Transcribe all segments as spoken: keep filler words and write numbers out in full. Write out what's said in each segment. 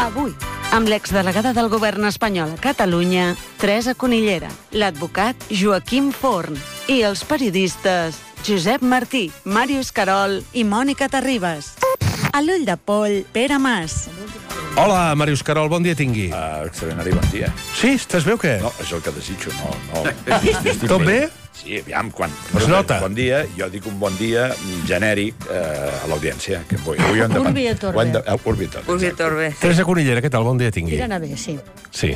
Avui, amb l'exdelegada del govern espanyol a Catalunya, Teresa Cunillera, l'advocat Joaquim Forn i els periodistes Josep Martí, Màrius Carol i Mònica Terribas. A l'ull de poll, Pere Mas. Hola, Màrius Carol, bon dia tingui. Uh, extraordinari, bon dia. Sí, estàs bé o què? No, és el que desitjo, no. no. Tot bé? Sí, aviam, quan... Es nota. Bon dia, jo dic un bon dia genèric eh, a l'audiència. Que avui, avui hem de... Urbi et orbe. De... Uh, Urbi et orbe. Urbi et orbe. Teresa Cunillera, què tal? Bon dia tingui. Tira anar bé, sí. Sí.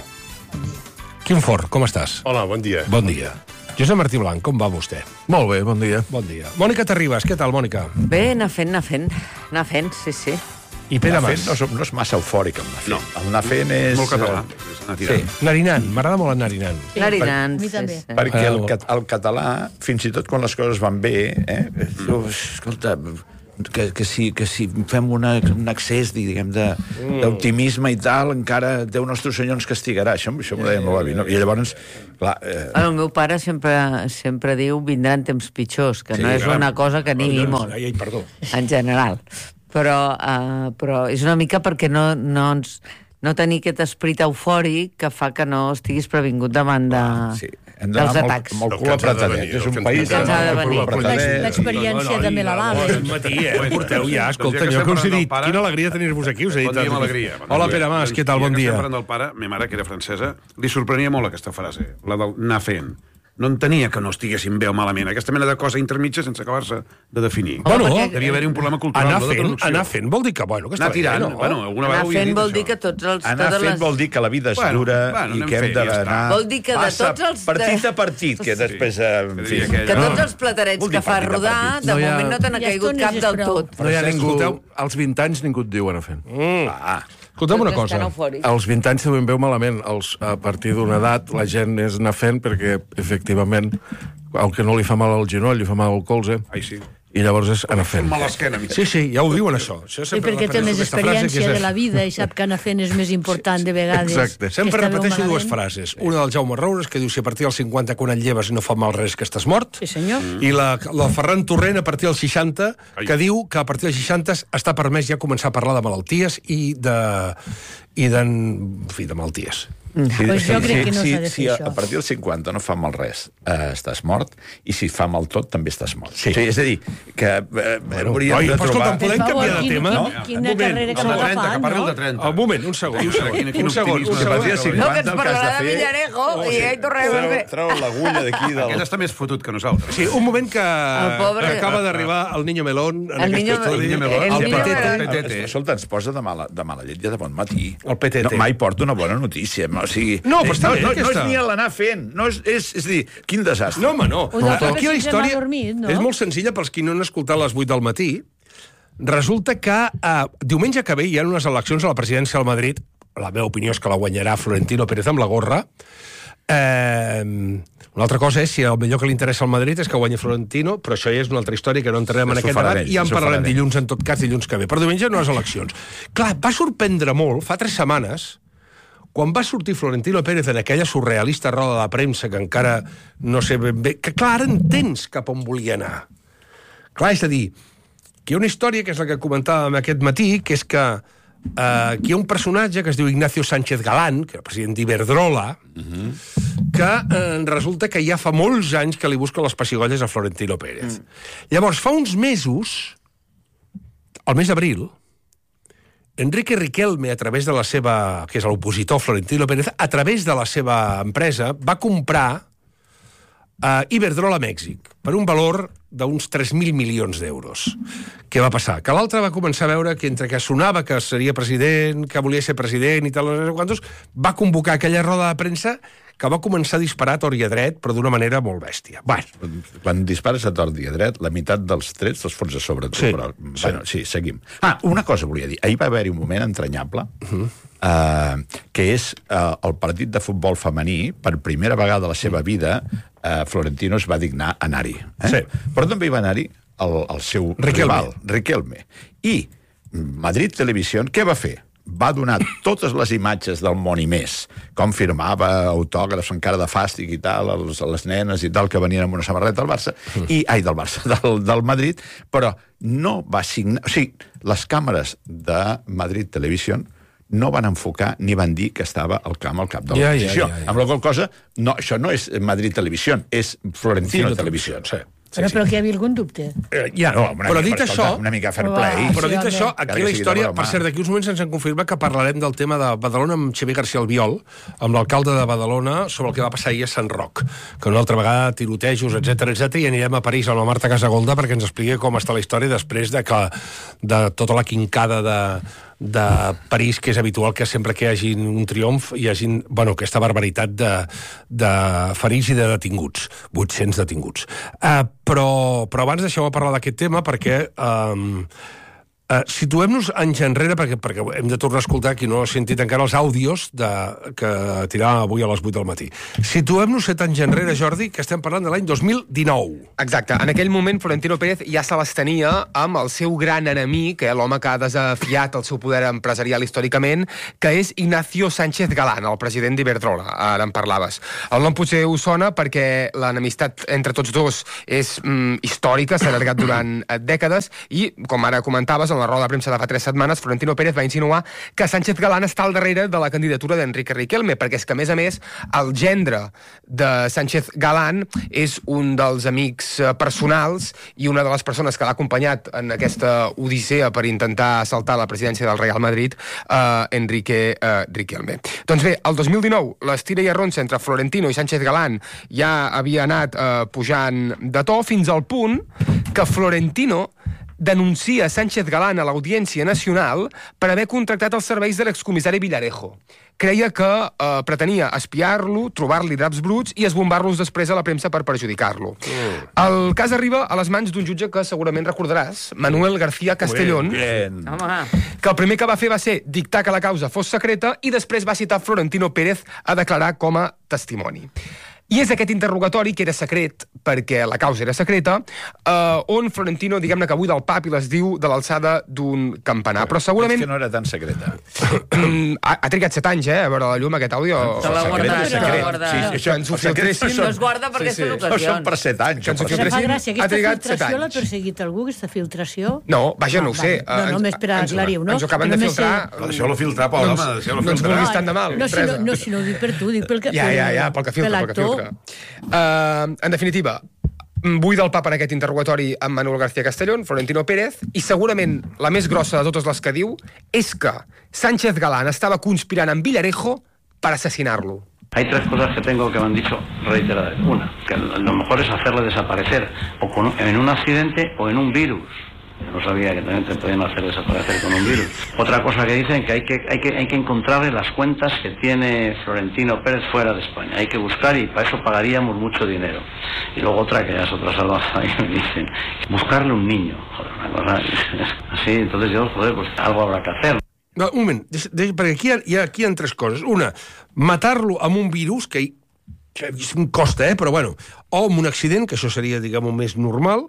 Quim Forn, com estàs? Hola, bon dia. Bon dia. Josep Martí Blanc, com va vostè? Molt bé, bon dia. Bon dia. Mònica Terribas, què tal, Mònica? Bé, anar fent, anar fent. Anar fent, sí, sí. I Pere Anar Mas? fent no, és- no és massa eufòric, el anar fent. No. El anar fent és... Molt català. eh, És anar tirant. Sí. Narinant, m'agrada molt el Narinant. Narinant, mi sí, també. sí. Perquè el, Ah, cat- el català, fins i tot quan les coses van bé, eh, diu, escolta, que, que, si, que si fem una, un excés, diguem, de- d'optimisme i tal, encara Déu nostre senyor ens castigarà. Això, això m'ho deia molt avi, no? I llavors, clar... Eh, El meu pare sempre, sempre diu vindran temps pitjors, que Sí, no és clar. una cosa que animi molt, Ai, ai, perdó. en general. Però, uh, però és una mica perquè no, no, ens, no tenir aquest esperit eufòric que fa que no estiguis previngut davant de, sí, hem d'anar dels amb el, atacs. amb el El cul que ens ha de apretadet. venir, És el un que país... ens ha de amb el venir. cul apretadet. L'experiència també la val. Bon matí, eh? Porteu ja, escolta, Doncs ja que jo que us he estem dit, parlant del pare- quina alegria tenir-vos aquí, us he dit. Bon dia amb alegria. Hola, Pere Mas, què tal? Bon Ja que dia. estem parlant del pare, ma mare, que era francesa, li sorprenia molt aquesta frase, la del anar fent. No entenia que no estiguessin bé o malament. Aquesta mena de cosa intermitja sense acabar-se de definir. Bueno, perquè- Devia haver-hi un problema cultural, Anar no de fent, traducció. anar fent vol dir que, bueno, que està Anar tirant, bé, no? bueno, alguna vegada Anar ho havia fent dit, vol això. dir que tots els... Anar totes fent les... vol dir que la vida és Bueno, dura bueno, i anem que hem fent i ja d'anar... està. Vol dir que de passa tots els- Partit a partit, que Sí. després... Eh, en Que fi, diria aquell, Que no? tots els platerets Vol dir que fa partit a rodar, partit. de No hi ha- moment no te n'ha Ja caigut estones cap és del prou. tot. No hi ha ningú... Escolteu- Als vint anys ningú et diu anar fent. Ah, Escolta'm una Tots estan cosa. eufòrics. Als vint anys també em veu malament. Els, a partir d'una edat la gent és anar fent perquè, efectivament, el que no li fa mal al genoll, li fa mal al colze, Ai, sí. i llavors és anar fent. Mal l'esquena, mira. Sí, sí, ja ho diuen, això. això I sempre perquè té repeteixo més aquesta frase, que experiència és- de la vida i sap que anar fent és més important de vegades. Exacte. Sempre que està bé o repeteixo dues malament. frases. Una del Jaume Roures, que diu si a partir dels cinquanta quan et lleves i no fa mal res que estàs mort. Sí, senyor. I la, la Ferran Torrent, a partir dels seixanta, Ai. que diu que a partir dels seixanta està permès ja començar a parlar de malalties i de... i de, en fi, de malalties. Pues jo crec que no si, s'ha de si fer a, això. a partir dels cinquanta no fa mal res, eh, estàs mort, i si fa mal tot, també estàs mort. Sí. És a dir, que eh, bueno, hauríem Oi, de però escolta, trobar... podem Per favor, canviar de quin- tema? quin- No? quina Un moment, carrera un que El m'ha de trenta, agafat, que parli el no? de trenta. Un moment, un segon. Un Quin- segon. quin Un segon, optimisme. un Si a partir segon. de cinquanta No, que ens el que has parlarà de de fer... Villarejo i ja hi tornem a Treu, fer. treu l'agulla d'aquí del... Aquest està més fotut que nosaltres. Sí, un moment que, El pobre- que acaba d'arribar el Niño Melón en El aquesta Niño- història. el Niño Melón. El El Niño Petete. Melón. P T T. Escolta, ens posa de mala, de mala llet ja de bon matí. El P T T. No, mai porta una bona notícia. O sigui, No, però està no, bé, no, no aquesta. és ni a l'anar fent. No és, és, és a dir, quin desastre. No, home, no. Un altre Aquí la que sempre història m'ha dormit, no? és molt senzilla pels qui no han escoltat les vuit del matí. Resulta que eh, diumenge que ve hi ha unes eleccions a la presidència del Madrid. La meva opinió és que la guanyarà Florentino Pérez amb la gorra. Eh, una altra cosa és si el millor que li interessa al Madrid és que guanyi Florentino, però això ja és una altra història que no entrarem en Això aquest farà debat ell, i en això parlarem farà ell. dilluns, en tot cas, dilluns que ve. Però diumenge no les eleccions. Clar, va sorprendre molt, fa tres setmanes, quan va sortir Florentino Pérez en aquella surrealista roda de premsa que encara no sé ben bé... Que clar, ara entens cap on volia anar. Clar, és a dir, que hi ha una història, que és la que comentàvem aquest matí, que és que eh, que hi ha un personatge que es diu Ignacio Sánchez Galán, que era president d'Iberdrola, uh-huh. que eh, resulta que ja fa molts anys que li busca les pessigolles a Florentino Pérez. Mm. Llavors, fa uns mesos, al mes d'abril, Enrique Riquelme, a través de la seva... que és l'opositor Florentino Pérez, a través de la seva empresa, va comprar a Iberdrola a Mèxic per un valor d'uns tres mil milions d'euros. Què va passar? Que l'altre va començar a veure que entre que sonava que seria president, que volia ser president i tal, no sé quantos, va convocar aquella roda de premsa que va començar a disparar a tort i a dret, però d'una manera molt bèstia. Bueno, Quan dispares a tort i a dret, la meitat dels trets els fots a sobre tu. Sí, Però, sí. bueno, sí, seguim. Ah, una cosa volia dir. Ahir va haver-hi un moment entranyable, uh-huh. eh, que és eh, el partit de futbol femení, per primera vegada a la seva vida, eh, Florentino es va dignar a anar-hi. Eh? Sí. Però també hi va anar-hi el, el seu Riquelme. rival, Riquelme. I Madrid Televisió, què va fer? Va donar totes les imatges del món i més, com firmava autògrafs en cara de fàstic i tal, els, les nenes i tal, que venien amb una samarreta del Barça, mm. i, ai, del Barça, del, del Madrid, però no va signar... O sigui, les càmeres de Madrid Televisió no van enfocar ni van dir que estava al camp al cap de Ja, l'oposició. ja, ja, ja. Amb la qual cosa, no, això no és Madrid Televisió, és Florentino Televisió. Sí. Però, però que hi havia algun dubte. Eh, ja, No, una però mica, dit escolta, això... una mica fair Uah. play. Però dit Sí, això, home. aquí Encara la que sigui de història... broma. Per cert, d'aquí uns moments ens han confirmat que parlarem del tema de Badalona amb Xavier García Albiol, amb l'alcalde de Badalona, sobre el que va passar ahir a Sant Roc, que una altra vegada tirotejos, etcètera, etcètera, i anirem a París amb la Marta Casagolda perquè ens expliqui com està la història després de que de tota la quincada de de París, que és habitual que sempre que hi hagi un triomf hi hagi, bueno, aquesta barbaritat de, de ferits i de detinguts, vuit-cents detinguts. Uh, però, però abans deixeu-me parlar d'aquest tema perquè um, uh, situem-nos anys enrere, perquè, perquè hem de tornar a escoltar, qui no ha sentit encara, els àudios de, que tiràvem avui a les vuit del matí. Situem-nos set anys enrere, Jordi, que estem parlant de l'any dos mil dinou. Exacte. En aquell moment, Florentino Pérez ja se les tenia amb el seu gran enemic, eh, l'home que ha desafiat el seu poder empresarial històricament, que és Ignacio Sánchez Galán, el president d'Iberdrola. Ara en parlaves. El nom potser us sona perquè l'enemistat entre tots dos és mm, històrica, s'ha allargat durant eh, dècades, i, com ara comentaves, en la roda de premsa de fa tres setmanes, Florentino Pérez va insinuar que Sánchez Galán està al darrere de la candidatura d'Enrique Riquelme, perquè és que, a més a més, el gendre de Sánchez Galán és un dels amics personals i una de les persones que l'ha acompanyat en aquesta odissea per intentar assaltar la presidència del Real Madrid, eh, Enrique eh, Riquelme. Doncs bé, el dos mil dinou, l'estira i arronsa entre Florentino i Sánchez Galán ja havia anat eh, pujant de to fins al punt que Florentino denuncia Sánchez Galán a l'Audiència Nacional per haver contractat els serveis de l'excomissari Villarejo. Creia que eh, pretenia espiar-lo, trobar-li draps bruts i esbombar-los després a la premsa per perjudicar-lo. Mm. El cas arriba a les mans d'un jutge que segurament recordaràs, Manuel García Castellón, Bien. Home, que el primer que va fer va ser dictar que la causa fos secreta i després va citar Florentino Pérez a declarar com a testimoni. I és aquest interrogatori, que era secret, perquè la causa era secreta, eh, on Florentino, diguem-ne que avui del pap i les diu de l'alçada d'un campanar. Però segurament... És que no era tan secreta. ha, ha trigat set anys, eh, a veure la llum, aquest àudio. te l'ha secret, guardat, te l'ha secret. guardat. Sí, Això ens ho el secret filtressin. No es guarda per Sí, aquestes sí. Això són ocasions. per set anys. Que ens ho això per Em fa filtressin. gràcia, Ha aquesta trigat set filtració l'ha anys. perseguit algú, aquesta filtració? No, vaja, no ho Ah, sé. vale. No, Ens- només per ens- aclarir-ho, no? Ens ho acaben Que de només sé- filtrar. Deixeu-lo filtrar, Pau, No home, ens- deixeu-lo no ens filtrar. vulguis tant de mal. No, si no, Teresa. no, si no ho dic per tu, dic pel que... Ja, ja, ja, pel que filtra, pel que filtra. Uh, en definitiva, buida el pap en aquest interrogatori amb Manuel García Castellón, Florentino Pérez, i segurament la més grossa de totes les que diu és que Sánchez Galán estava conspirant amb Villarejo per assassinar-lo. Hay tres cosas que tengo que me han dicho reiteradas. Una, que lo mejor es hacerle desaparecer o con, en un accidente o en un virus. No sabía que también te podían hacer desaparecer con un virus. Otra cosa que dicen que hay que, hay que, hay que encontrarle las cuentas que tiene Florentino Pérez fuera de España. Hay que buscar y para eso pagaríamos mucho dinero. Y luego otra que ya es otra salvaje que me dicen, buscarle un niño. Joder, una cosa así. Entonces yo, joder, pues algo habrá que hacer. No, un moment, deix, deix, perquè aquí hi, ha, hi, ha, aquí hi ha tres coses. Una, matar-lo amb un virus, que, que costa, eh, però bueno, o amb un accident, que això seria, diguem-ho, més normal.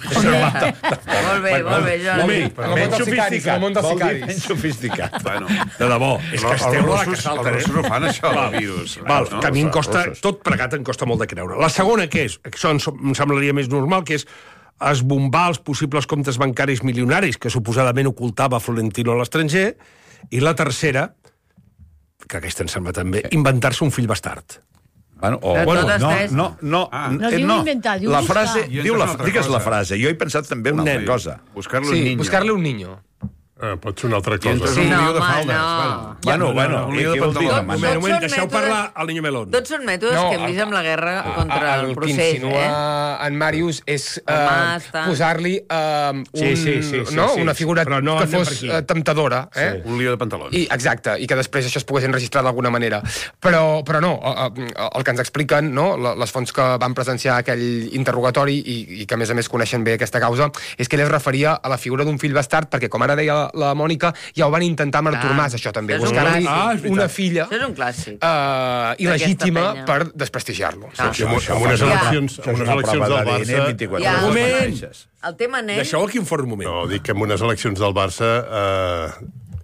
molt bé, molt bé, Jordi. Menys sofisticat. món dels Vol dir sicaris. menys sofisticat. Bueno, De debò, és que esteu a la que els salten, eh? russos no fan això, el virus. Val, no? que a mi em costa, russos. tot plegat em costa molt de creure. La segona, què és? Això em em semblaria més normal, que és esbombar els possibles comptes bancaris milionaris que suposadament ocultava Florentino a l'estranger, i la tercera, que aquesta em sembla també, inventar-se un fill bastard. Bueno, o, De bueno, totes no, tres. no, no, Ah. No eh, diu inventar, diu la buscar. frase, I diu és la, una altra digues la cosa. frase. Jo he pensat també una Un altra nen. cosa. Buscar-li un Sí, niño. buscar-li un niño. Eh, pot ser una altra I cosa. entres Sí. un No, lío de home, faldes. no. Bueno, bueno, un i lío de què vols dir? pantalons. Un moment, un moment, són deixeu mètodes- parlar al niño Melón. Tots són mètodes No, que hem vist amb la guerra contra el, el procés, que insinua eh? en Màrius és El eh, mas, tant. posar-li eh, un, Sí, sí, sí, sí, no? sí. una figura Però no que anem fos per aquí. eh, temptadora. Eh? Un lío de pantalons. I, exacte, i que després això es pogués enregistrar d'alguna manera. Però, però no, eh, eh, el que ens expliquen, no, la- les fonts que van presenciar aquell interrogatori i, i que a més a més coneixen bé aquesta causa, és que ell es referia a la figura d'un fill bastard, perquè com ara deia la, la Mònica, ja ho van intentar amb Artur Ah, Mas, això també, això és un buscar-li clàssic. Ah, és veritat. una filla Això és un clàssic. eh, il·legítima penya. per desprestigiar-lo. Ah. Amb, amb unes Ja. eleccions, Això amb és unes una eleccions prova del d'A D N Barça... vint-i-quatre Ja. hores Moment. coneixes. El tema nen... Deixeu aquí en fort un moment. No, dic que amb unes eleccions del Barça eh,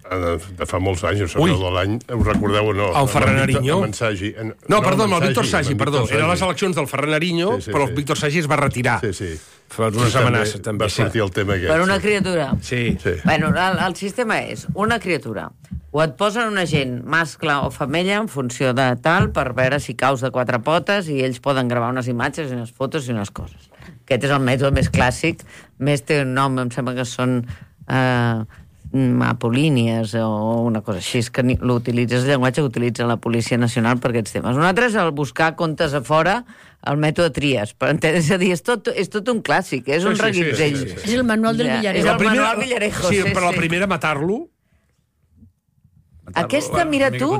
De fa molts anys, jo soc el de l'any, ho recordeu o no? El Ferran Ariño? Amb en Sagi. No, perdó, amb el Víctor Sagi, perdó. Eren les eleccions del Ferran Ariño, però el Víctor Sagi es va retirar. Sí, sí. Fa unes amenaces, també. Va sortir el tema aquest. Per una criatura. Sí. Bueno, el, el sistema és una criatura. O et posen una gent, mascle o femella, en funció de tal, per veure si caus de quatre potes, i ells poden gravar unes imatges, unes fotos i unes coses. Aquest és el mètode més clàssic. Més té un nom, em sembla que són eh, apolínies o una cosa així, que l'utilitza, és el llenguatge que utilitza la Policia Nacional per aquests temes. Un altre és el buscar comptes a fora, el mètode Trias, per entendre, és a dir, és tot, és tot un clàssic, és un sí, reguitzell. Sí, sí, sí, sí. És el manual del Villarejo. És el manual Villarejo, sí, sí, però la sí. primera, matar-lo... Aquesta, mira tu,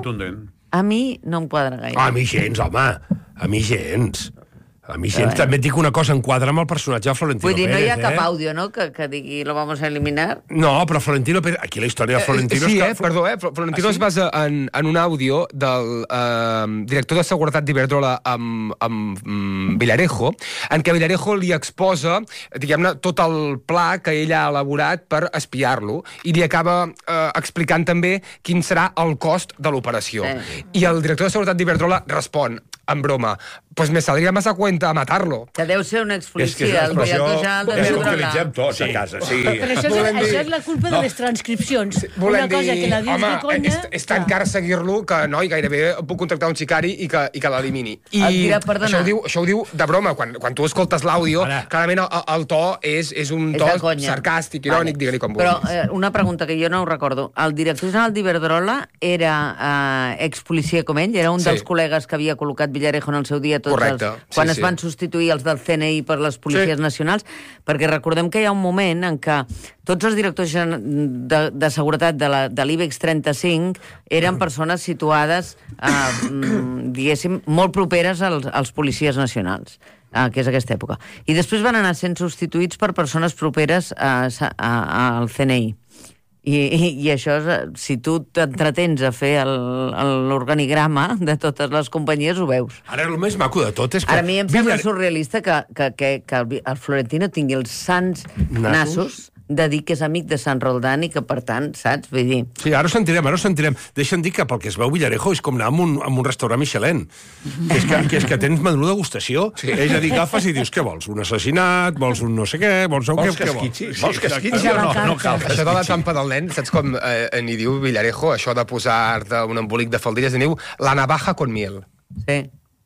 a mi no em quadra gaire. Ah, a mi gens, home, a mi gens. A mi gens, també et dic una cosa, enquadra amb el personatge de Florentino Pérez. Vull dir, no hi ha cap eh? àudio, no?, que, que digui lo vamos a eliminar. No, però Florentino Pérez... Aquí la història de Florentino... Eh, sí, és que... eh, perdó, eh? Florentino ah, sí? es basa en, en un àudio del eh, director de seguretat d'Iberdrola amb, amb mm, Villarejo, en què Villarejo li exposa, diguem-ne, tot el pla que ell ha elaborat per espiar-lo, i li acaba eh, explicant també quin serà el cost de l'operació. Eh. I el director de seguretat d'Iberdrola respon, en broma, pues me saldría más a cuenta matarlo. Que deu ser una expolicia, el director general de És que Iberdrola. utilitzem tots a casa, sí. Però això és, això és la culpa de les transcripcions. Volem una cosa dir, que la dius home, de conya... és, és tan car seguir-lo que no, i gairebé puc contractar un xicari i que, i que l'elimini. I Mira, això ho, diu, això ho diu de broma, quan, quan tu escoltes l'àudio, clarament el, el to és, és un és to sarcàstic, irònic, vale. Digue-li com Però vulguis. eh, una pregunta que jo no ho recordo. El director general d'Iberdrola era eh, expolicia com ell? Era un Sí. dels col·legues que havia col·locat Villarejo en el seu dia, tots Correcte. els, quan Sí, es sí. van substituir els del C N I per les policies Sí. nacionals, perquè recordem que hi ha un moment en què tots els directors de, de seguretat de la- de l'IBEX trenta-cinc eren persones situades, eh, mm, diguéssim, molt properes als, als policies nacionals, eh, que és aquesta època. I després van anar sent substituïts per persones properes a, a, a, al C N I. I, i, i això, és, si tu t'entretens a fer el- el- l'organigrama de totes les companyies, ho veus. Ara, el més maco de tot és que... Ara, a mi em sembla Villar- surrealista que, que, que, que el Vi- el Florentino tingui els sants Nassos? nassos de dir que és amic de Sant Roldán i que, per tant, saps? Vull dir... Sí, ara ho sentirem, ara ho sentirem. Deixa'm dir que pel que es veu Villarejo és com anar a un, a un restaurant Michelin. Que és que, que és que tens menú degustació. Sí. És a dir, agafes i dius, què vols? Un assassinat? Vols un no sé què? Vols un Vols què? què casquitxis? vols? Vols casquitxis? Sí, No, sí. no cal Això de la casquitxis. trampa del nen, saps com eh, n'hi diu Villarejo, això de posar-te un embolic de faldilles, n'hi diu la navaja con miel. Sí.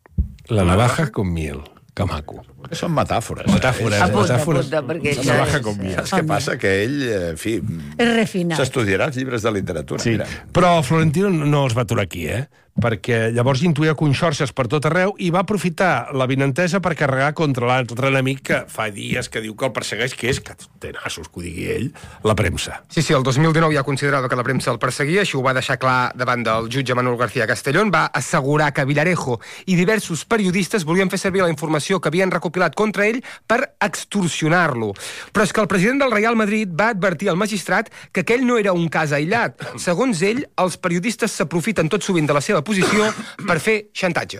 La navaja con miel. Que maco. Són metàfores. Metàfores, Apunta, metàfores. apunta, perquè La això navaja és- con miel. Saps què passa? Que ell, eh, en fi, És refinat. s'estudiarà els llibres de literatura. Sí, Mira. però Florentino no es va aturar aquí, eh? Perquè llavors intuïa conxorxes per tot arreu i va aprofitar la vinentesa per carregar contra l'altre enemic que fa dies que diu que el persegueix, que és, que té nassos que ho digui ell, la premsa. Sí, sí, el dos mil dinou ja considerava que la premsa el perseguia, així ho va deixar clar davant del jutge Manuel García Castellón, va assegurar que Villarejo i diversos periodistes volien fer servir la informació que havien recopilat contra ell per extorsionar-lo. Però és que el president del Real Madrid va advertir al magistrat que aquell no era un cas aïllat. Segons ell, els periodistes s'aprofiten tot sovint de la seva posició per fer xantatge.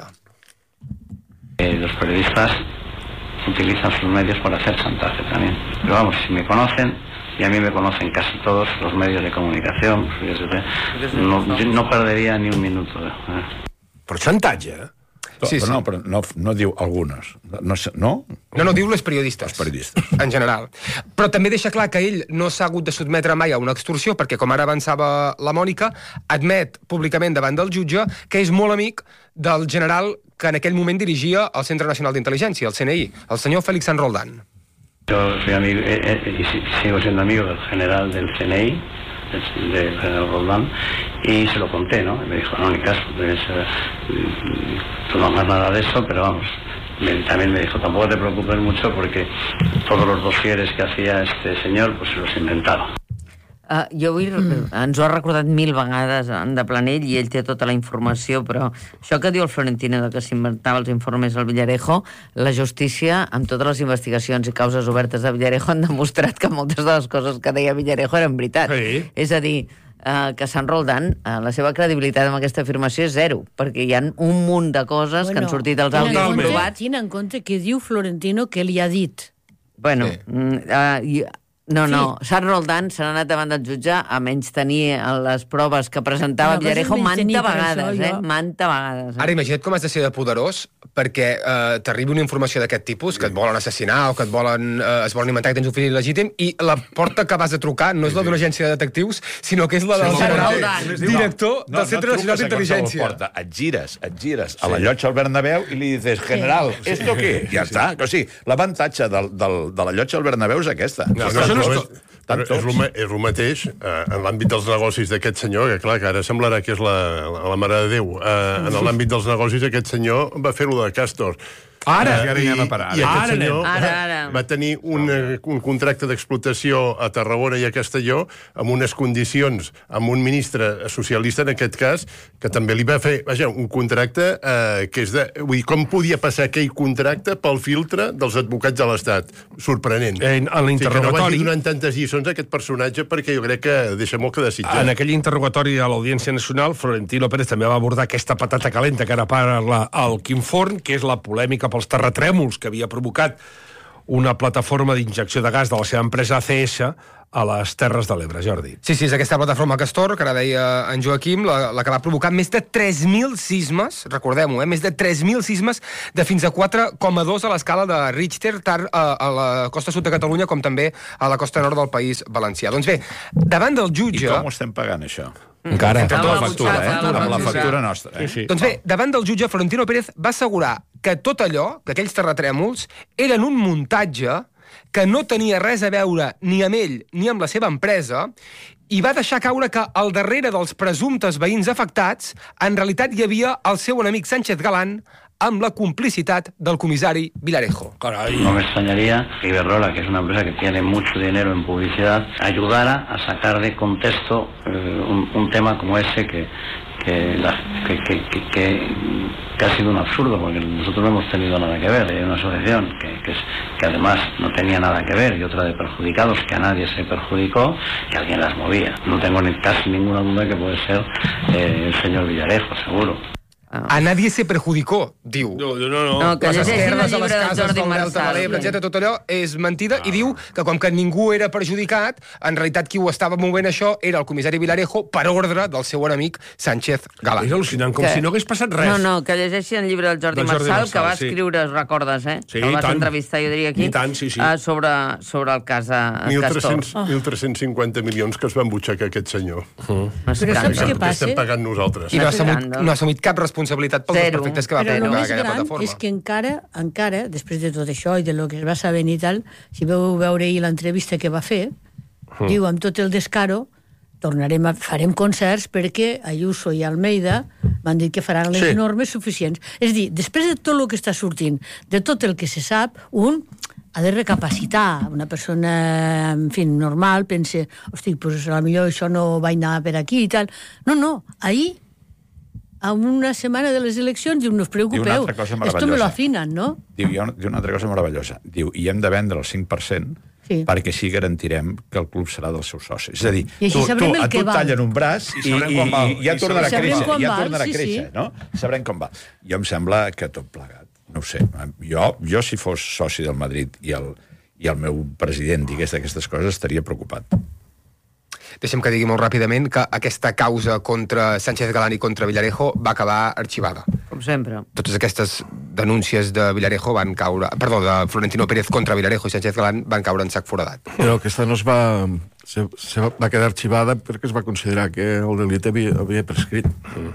Eh, los periodistas utilizan sus medios para hacer chantaje también. Pero vamos, si me conocen, y a mí me conocen casi todos los medios de comunicación, pues, yo sé, no, yo no perdería ni un minuto. Eh. Però xantatge, eh? Sí, però, sí. No, però no, no diu algunes. No? No, No, no, diu les periodistes. Els periodistes. En general. Però també deixa clar que ell no s'ha hagut de sotmetre mai a una extorsió, perquè, com ara avançava la Mònica, admet públicament davant del jutge que és molt amic del general que en aquell moment dirigia el Centre Nacional d'Intel·ligència, el C N I, el senyor Félix San Roldán. Yo soy amigo, eh, eh, y si- sigo siendo amigo del general del C N I, del, del general Roldán, y se lo conté, ¿no? Y me dijo, no, ni caso, es, eh, tú no hagas nada de eso, pero vamos. Me- también me dijo, tampoco te preocupes mucho porque todos los dosieres que hacía este señor, pues se los inventaba. Uh, jo vull... Mm. Ens ho ha recordat mil vegades en de Planell i ell té tota la informació, però això que diu el Florentino de que s'inventava els informes al Villarejo, la justícia, amb totes les investigacions i causes obertes de Villarejo, han demostrat que moltes de les coses que deia Villarejo eren veritat. Sí. És a dir, uh, que Sant Roldán, uh, la seva credibilitat amb aquesta afirmació és zero, perquè hi ha un munt de coses bueno, que han sortit als àudios comprovats. Tien en compte que diu Florentino que li ha dit. Bueno, sí. uh, i No, no, s'ha Roldán s'ha anat davant del jutge a menys tenir les proves que presentava Villarejo manta vegades, eh? Manta vegades. Ara imagina't com has de ser de poderós perquè eh, t'arribi una informació d'aquest tipus, que et volen assassinar o que et volen, eh, es volen inventar que tens un fill il·legítim, i la porta que vas a trucar no és la d'una agència de detectius, sinó que és la del general director del Centre Nacional d'Intel·ligència. Et gires, et gires a la llotja al Bernabéu i li dices, general, ¿esto qué? Ja està. O sigui, l'avantatge de la llotja al Bernabéu és aquesta. No, no, no, és, és, el, és el mateix eh, en l'àmbit dels negocis d'aquest senyor, que clar, que ara semblarà que és la, la, la mare de Déu. Eh, en l'àmbit dels negocis aquest senyor va fer-ho de Castor. Ara, eh, ara i, anem a parar. I aquest ara senyor ara, ara. va tenir un, un contracte d'explotació a Tarragona i a Castelló amb unes condicions, amb un ministre socialista, en aquest cas, que també li va fer, vaja, un contracte eh, que és de... Vull dir, com podia passar aquell contracte pel filtre dels advocats de l'Estat? Sorprenent. En, en l'interrogatori... O sigui, que no vagi donant tantes lliçons a aquest personatge, perquè jo crec que deixa molt que desitjar. En aquell interrogatori a l'Audiència Nacional, Florentino Pérez també va abordar aquesta patata calenta que ara parla el Quim Forn, que és la polèmica pels terratrèmols que havia provocat una plataforma d'injecció de gas de la seva empresa A C S a les Terres de l'Ebre, Jordi. Sí, sí, és aquesta plataforma Castor, que ara deia en Joaquim, la, la que va provocar més de tres mil sismes, recordem-ho, eh? més de tres mil sismes de fins a quatre coma dos a l'escala de Richter, tant a, a la costa sud de Catalunya com també a la costa nord del País Valencià. Doncs bé, davant del jutge... I com ho estem pagant, això? Encara. Amb la factura, eh? Amb la factura nostra. Eh? Sí, sí. Doncs bé, davant del jutge, Florentino Pérez va assegurar que tot allò, que aquells terratrèmols, eren un muntatge que no tenia res a veure ni amb ell ni amb la seva empresa, i va deixar caure que al darrere dels presumptes veïns afectats en realitat hi havia el seu enemic Sánchez Galán amb la complicitat del comissari Villarejo. Carai. No me extrañaría que Iberdrola, que es una empresa que tiene mucho dinero en publicidad, ayudara a sacar de contexto eh, un, un tema como ese que, que, la, que, que, que, que ha sido un absurdo, porque nosotros no hemos tenido nada que ver. Hay una asociación que, que, es, que además no tenía nada que ver, y otra de perjudicados, que a nadie se perjudicó, y alguien las movía. No tengo ni casi ninguna duda que puede ser eh, el señor Villarejo, seguro. A nadie se perjudicó, diu. No, no, no. No, que les llegeixin el esquerdes a llibre les del cases Jordi del Delta de Marçal. l'Ebre, etcètera, tot allò és mentida, i diu que com que ningú era perjudicat, en realitat qui ho estava movent això era el comissari Villarejo per ordre del seu enemic Sánchez Galán. És al·lucinant, com Que- si no hagués passat res. No, no, que llegeixi el llibre del Jordi, Del Jordi Marçal, Marçal, que va sí. escriure, recordes, eh? Sí, que el i vas tant. entrevistar, jo diria, aquí. I tant, sí, sí. eh, sobre, sobre el cas de Castor. mil tres-cents cinquanta milions que es van butxacar aquest senyor. Un Però saps escàndol. què Que passa? estem pagant nosaltres. I no ha, assumit, Escàndol. no ha assumit cap responsabilitat pels Zero. desperfectes que va Però fer el més aquella gran plataforma. és que encara, encara, després de tot això i de lo que es va saber i tal, si veu veure ahir l'entrevista que va fer, mm. diu, amb tot el descaro, tornarem a, farem concerts perquè Ayuso i Almeida m'han dit que faran les Sí. normes suficients. És a dir, després de tot el que està sortint, de tot el que se sap, un ha de recapacitar. Una persona, en fi, normal, pense, hosti, pues a lo millor això no va anar per aquí i tal. No, no, ahir a una setmana de les eleccions, diu, no us Diu una preocupeu, altra cosa esto me lo meravellosa. afinan, no? Diu, hi ha una, diu una altra cosa meravellosa. Diu, i hem de vendre el cinc per cent Sí. perquè així garantirem que el club serà dels seus socis. És a dir, I així tu, tu, sabrem el a que tu et val. tallen un braç i, i, sabrem i, quan val. i ja I tornarà a sabrem créixer. quan Ja val, tornarà a sí, créixer, sí. no? Sabrem com va. Jo em sembla que tot plegat, no ho sé, jo, jo si fos soci del Madrid i el, i el meu president digués d'aquestes coses estaria preocupat. Deixem que digui molt ràpidament que aquesta causa contra Sánchez Galán i contra Villarejo va acabar arxivada. Com sempre. Totes aquestes denúncies de Villarejo van caure... Perdó, de Florentino Pérez contra Villarejo i Sánchez Galán van caure en sac foradat. Però aquesta no es va... Se, se va, va quedar arxivada perquè es va considerar que el delit havia, havia prescrit. Mm.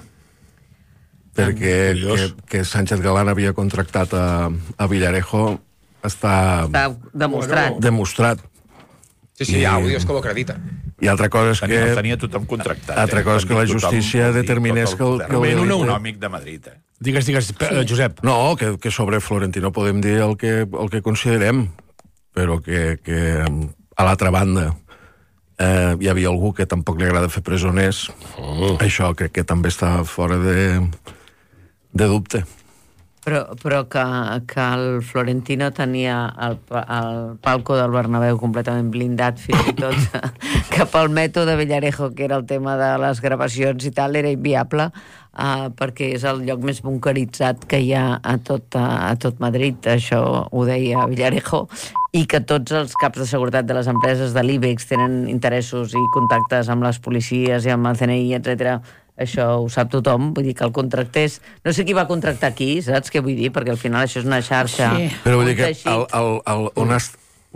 Perquè que, que Sánchez Galán havia contractat a, a Villarejo està, Està demostrat. bueno, demostrat. Sí, sí, hi ha àudios que ho acredita. I altra cosa és Tenia, que... el tenia tothom contractat. Altra cosa és que la justícia determinés que el- que el delit delit- econòmic de Madrid, eh? Digues, digues, eh, Josep. No, que, que sobre Florentino podem dir el que, el que considerem, però que, que a l'altra banda eh, hi havia algú que tampoc li agrada fer presoners. Oh. Això crec que també està fora de, de dubte. Però, però que, que el Florentino tenia el, el palco del Bernabéu completament blindat fins i tot que pel mètode de Villarejo, que era el tema de les gravacions i tal, era inviable, uh, perquè és el lloc més bunkeritzat que hi ha a tot, a, a tot Madrid, això ho deia Villarejo, i que tots els caps de seguretat de les empreses de l'IBEX tenen interessos i contactes amb les policies i amb el C N I, etcètera. Això ho sap tothom, vull dir que el contractés... No sé qui va contractar aquí, saps què vull dir? Perquè al final això és una xarxa... Sí. Però vull dir que el, el, el, on has,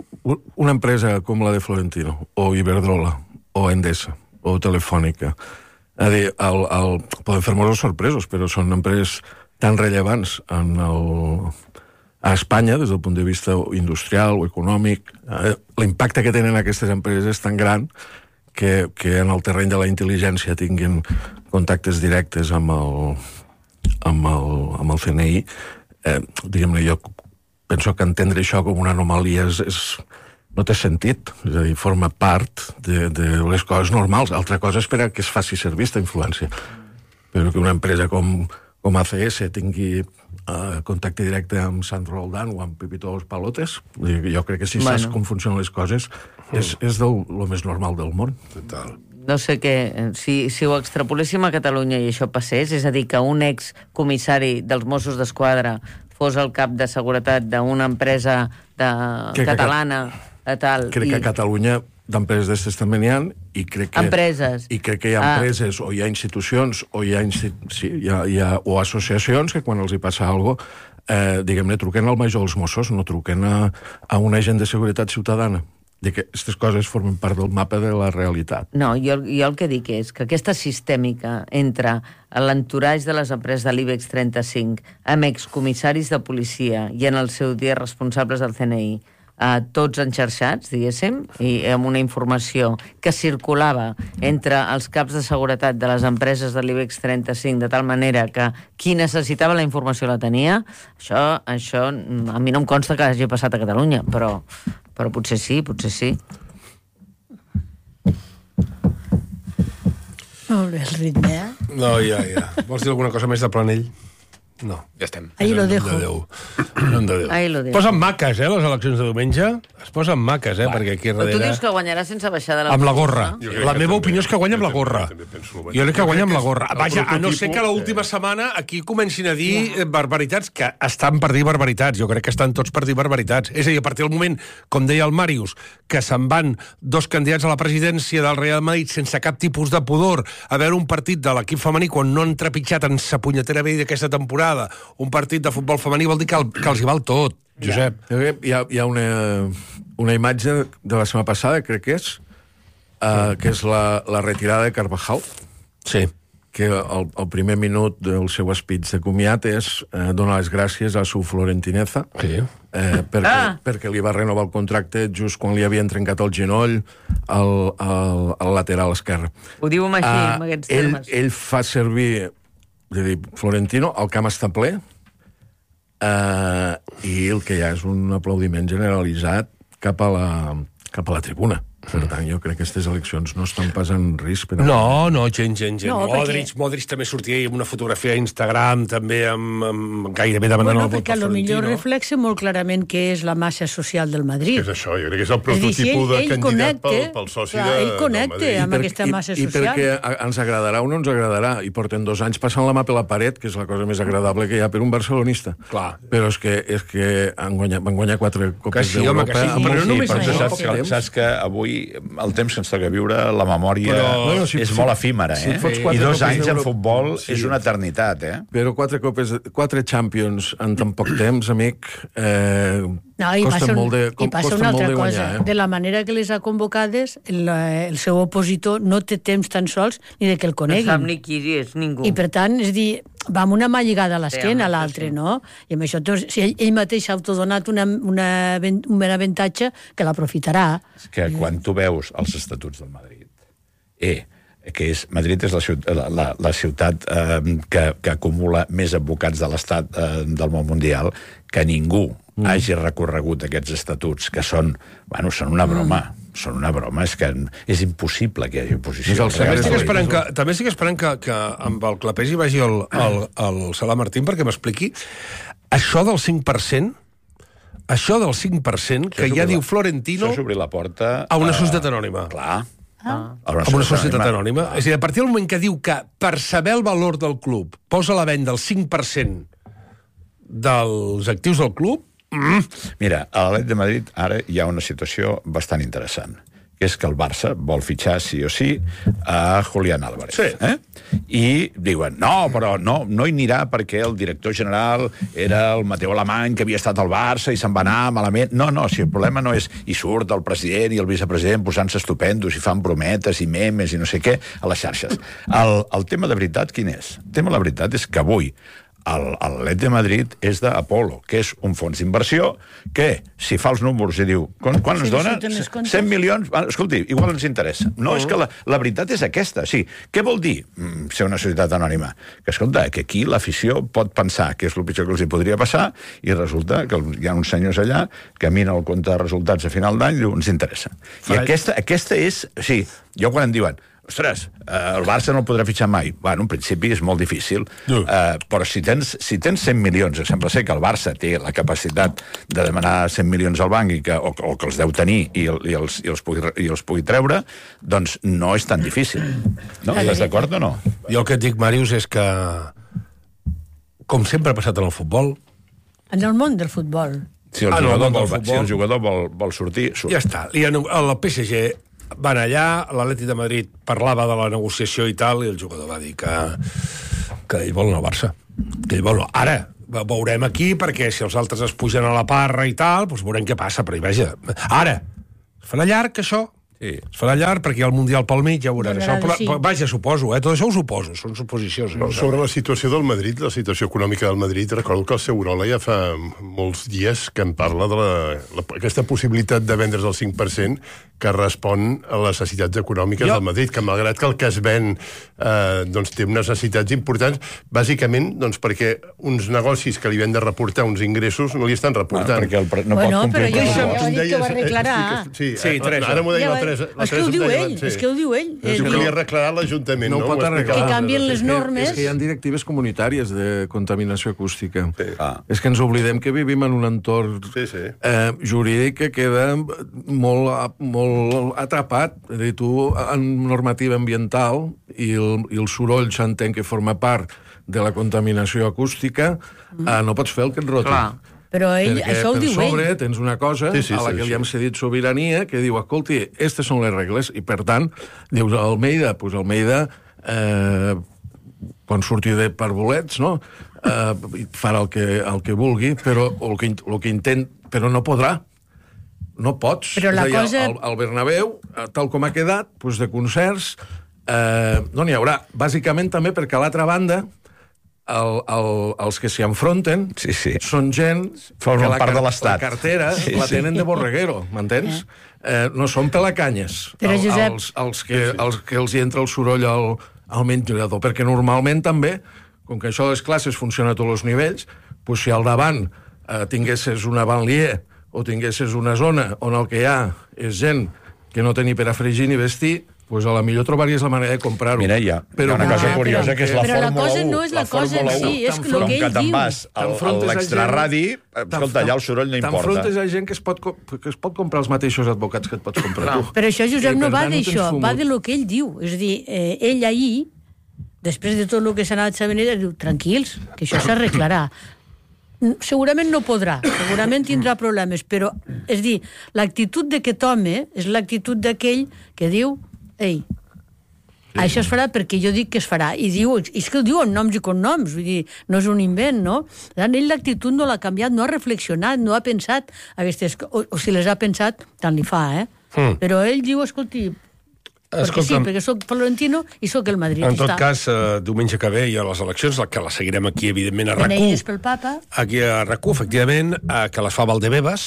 una empresa com la de Florentino, o Iberdrola, o Endesa, o Telefònica, a dir, el, el, poden fer-nos sorpresos, però són empreses tan rellevants en el, a Espanya, des del punt de vista industrial o econòmic. Eh, l'impacte que tenen aquestes empreses és tan gran que, que en el terreny de la intel·ligència tinguin contactes directes amb el, amb el, amb el C N I. Eh, diguem-ne, jo penso que entendre això com una anomalia és, és, no té sentit. És a dir, forma part de, de les coses normals. Altra cosa és per a que es faci servir aquesta influència. Però que una empresa com, com A C S tingui uh, contacte directe amb Sant Roldán o amb Pepito Los Palotes, jo crec que si bueno. saps com funcionen les coses és, és del, lo més normal del món. Total. No sé què, si, si ho extrapoléssim a Catalunya i això passés, és a dir, que un excomissari dels Mossos d'Esquadra fos el cap de seguretat d'una empresa de, catalana, a tal... Crec i... que a Catalunya d'empreses d'estes també n'hi ha, i crec que... Empreses. I crec que hi ha ah. empreses, o hi ha institucions, o hi ha, sí, hi ha, hi ha o associacions que quan els hi passa alguna cosa, eh, diguem-ne, truquen al major dels Mossos, no truquen a, a un agent de seguretat ciutadana. De que aquestes coses formen part del mapa de la realitat. No, jo, jo el que dic és que aquesta sistèmica entre l'entoratge de les empreses de l'IBEX trenta-cinc amb excomissaris de policia i en el seu dia responsables del C N I, eh, tots enxarxats, diguéssim, i amb una informació que circulava entre els caps de seguretat de les empreses de l'IBEX trenta-cinc de tal manera que qui necessitava la informació la tenia, això, això a mi no em consta que hagi passat a Catalunya, però... Però potser sí, potser sí. Molt bé, el ritme, eh? No, ja, ja. Vols dir alguna cosa més de Planell? No. Ja estem. Ahí lo dejo. Ahí lo dejo. Posen maques, eh, les eleccions de diumenge. Es posen maques, eh, Va. perquè aquí darrere... Però tu dius que guanyarà sense baixar de la... Amb la gorra. La meva opinió és que guanya amb la gorra. Jo crec que guanya amb la gorra. Vaja, a no ser que l'última setmana aquí comencin a dir barbaritats, que estan per dir barbaritats. Jo crec que estan tots per dir barbaritats. És a dir, a partir del moment, com deia el Màrius, que se'n van dos candidats a la presidència del Real Madrid sense cap tipus de pudor a veure un partit de l'equip femení quan no han trepitjat en sa punyetera vella d'aquesta temporada un partit de futbol femení, vol dir que, el, que els hi val tot, Josep. Hi ha, hi ha una, una imatge de la setmana passada, crec que és, uh, que és la, la retirada de Carvajal. Sí. Que el, el primer minut del seu speech de comiat és eh, donar les gràcies a su florentineza, sí. eh, perquè, ah. perquè li va renovar el contracte just quan li havien trencat el genoll al, al, al lateral esquerre. Ho diu així, uh, amb aquests ell, termes. Ell fa servir, és a dir, Florentino, el camp està ple, eh, i el que hi ha és un aplaudiment generalitzat cap a la, cap a la tribuna. Per tant, jo crec que aquestes eleccions no estan pas en risc. Però... No, no, gent, gent, gent. No, Modric, perquè... Modric també sortia amb una fotografia a Instagram, també amb, amb gairebé demanant bueno, el vot perquè per Florentino. potser reflexa molt clarament què és la massa social del Madrid. És això, jo crec que és el prototipus de candidat connecte, pel, pel soci clar, de, ell connecta amb aquesta massa i, social. I perquè ens agradarà o no ens agradarà, i porten dos anys passant la mà per la paret, que és la cosa més agradable que hi ha per un barcelonista. Clar. Però és que, és que han guanyat, van guanyar quatre copes sí, d'Europa. Sí, però no només sí, això, saps, que, saps que avui el temps que ens toca viure, la memòria però, bueno, si, és si, molt efímera, si eh? I dos anys en futbol sí. és una eternitat, eh? Però quatre copes, quatre Champions en tan poc temps, amic, eh, no, i costa passa, un, molt de, i passa una altra de guanyar, cosa. Eh? De la manera que les ha convocades, el, el seu opositor no té temps tan sols ni de que el coneguin. No sap ni qui és ningú. I per tant, és dir, va amb una mà lligada a l'esquena a l'altre, sí. no? I amb això, doncs, si ell, ell mateix s'ha autodonat una, una, un avantatge que l'aprofitarà. És que quan tu veus els estatuts del Madrid, eh, que és, Madrid és la ciutat, la, la, la ciutat eh, que, que acumula més advocats de l'Estat eh, del món mundial, que ningú mm. hagi recorregut aquests estatuts, que són, bueno, són una broma. Mm. Són una broma, és que és impossible que hi hagi oposició. També estic esperant que, també estic esperant que, que amb el clapés hi vagi el, el, el Salà Martín perquè m'expliqui això del cinc per cent, això del cinc per cent, que ja diu Florentino... Això és obrir la porta... A una societat anònima. Clar. Ah. A una societat anònima. És a dir, a partir del moment que diu que, per saber el valor del club, posa a la venda el cinc per cent dels actius del club... Mm. Mira, a l'Atlètic de Madrid ara hi ha una situació bastant interessant, que és que el Barça vol fitxar sí o sí a Julián Álvarez. Sí. Eh? I diuen, no, però no, no hi anirà perquè el director general era el Mateu Alemany, que havia estat al Barça i se'n va anar malament. No, no, si el problema no és... I surt el president i el vicepresident posant-se estupendos i fan brometes i memes i no sé què a les xarxes. El, el tema de veritat quin és? El tema de la veritat és que avui l'Atlètic de Madrid és d'Apolo, que és un fons d'inversió que, si fa els números i diu, quan, quan ens dona? cent milions? Escolti, igual ens interessa. No, és que la, la veritat és aquesta. Sí. Què vol dir mm, ser una societat anònima? Que, escolta, que aquí l'afició pot pensar que és el pitjor que els hi podria passar i resulta que hi ha uns senyors allà que miren el compte de resultats a final d'any i diu, ens interessa. I aquesta, aquesta és... Sí, jo quan em diuen ostres, eh, el Barça no el podrà fitxar mai. Bueno, en principi és molt difícil, no. eh, però si tens, si tens cent milions, sembla ser que el Barça té la capacitat de demanar cent milions al banc i que, o, o que els deu tenir i, i, els, i, els pugui, i els pugui treure, doncs no és tan difícil. No? Estàs d'acord o no? Jo el que et dic, Màrius, és que, com sempre ha passat en el futbol... En el món del futbol. Si el jugador, ah, no, vol, futbol, si el jugador vol, vol sortir, surt. Ja està. I el P S G van allà, l'Atlètic de Madrid parlava de la negociació i tal, i el jugador va dir que, que ell vol anar al Barça. Que ell vol... Ara, veurem aquí, perquè si els altres es pugen a la parra i tal, doncs veurem què passa, però hi vaja. Ara, es farà llarg, això? Sí. Es farà llarg perquè hi ha el Mundial pel mig, ja veurem. Això, però, sí. Vaja, suposo, eh? Tot això ho suposo, són suposicions. No, sobre la situació del Madrid, la situació econòmica del Madrid, recordo que el Segurola ja fa molts dies que en parla de la, la, aquesta possibilitat de vendre's el cinc per cent que respon a les necessitats econòmiques jo. del Madrid, que malgrat que el que es ven eh, doncs té unes necessitats importants, bàsicament doncs, perquè uns negocis que li ven de reportar uns ingressos no li estan reportant. Ah, perquè el pre... no bueno, pot complir... Però jo ja ho he dit que ho arreglarà. Sí, sí, Teresa. Ara m'ho deia la Teresa. És que ho diu ell, és que ho diu ell. És que li ha arreglat l'Ajuntament. No ho pot arreglar. Que canvien les normes. És que hi ha directives comunitàries de contaminació acústica. És que ens oblidem que vivim en un entorn jurídic que queda molt, molt atrapat. És a dir, tu, en normativa ambiental, i el, i el soroll s'entén que forma part de la contaminació acústica, eh, no pots fer el que et roti. Clar. Però ell, perquè això ho diu ell. per sobre tens una cosa sí, sí, a la sí, que sí. li hem cedit sobirania, que diu, escolti, aquestes són les regles, i per tant, dius, Almeida, doncs Almeida, eh, quan surti de per bolets, no? Eh, farà el que, el que vulgui, però el que, el que intent, però no podrà. No pots. Però la és a dir, cosa... el, el Bernabéu, tal com ha quedat, doncs de concerts, eh, no n'hi haurà. Bàsicament també perquè a l'altra banda El, el, els que s'hi enfronten sí, sí. són gent Formen que la, part de la l'Estat. cartera sí, la sí. tenen de borreguero, m'entens? Eh, no són pelacanyes. Però, el, Josep... els, els, que, els que els hi entra el soroll al, al menjador, perquè normalment també, com que això de les classes funciona a tots els nivells, doncs si al davant eh, tinguessis una banlieue o tinguessis una zona on el que hi ha és gent que no té ni per a fregir ni vestir, pues a la millor trobaries la manera de comprar-ho. Mira, hi ha, però, hi ha una cosa ah, curiosa, però, que és la però Fórmula la cosa u. no és la, la cosa en si, és el que com ell que te'n diu. vas a l'extraradi, escolta, allà el soroll no importa. T'enfrontes a gent que es, pot, que es pot comprar els mateixos advocats que et pots comprar tu. Però això, Josep, no va tant, d'això, no va de lo que ell diu. És a dir, eh, ell ahir, després de tot el que s'ha anat sabent, diu, tranquils, que això s'arreglarà. Segurament no podrà, segurament tindrà problemes, però, és dir, l'actitud d'aquest home és l'actitud d'aquell que diu, ei, sí. Això es farà perquè jo dic que es farà, i diu, és que ho diu en noms i cognoms, vull dir, no és un invent, no? Ell l'actitud no l'ha canviat, no ha reflexionat, no ha pensat aquestes, o, o si les ha pensat, tant li fa, eh? Mm. Però ell diu, escolti, perquè Escolta'm, sí, perquè soc Florentino i soc el Madrid. En tot està. cas, eh, diumenge que ve hi ha les eleccions, que les seguirem aquí, evidentment, a RAC u. Beneïdes pel papa. Aquí a RAC u, efectivament, eh, que les fa Valdebebas,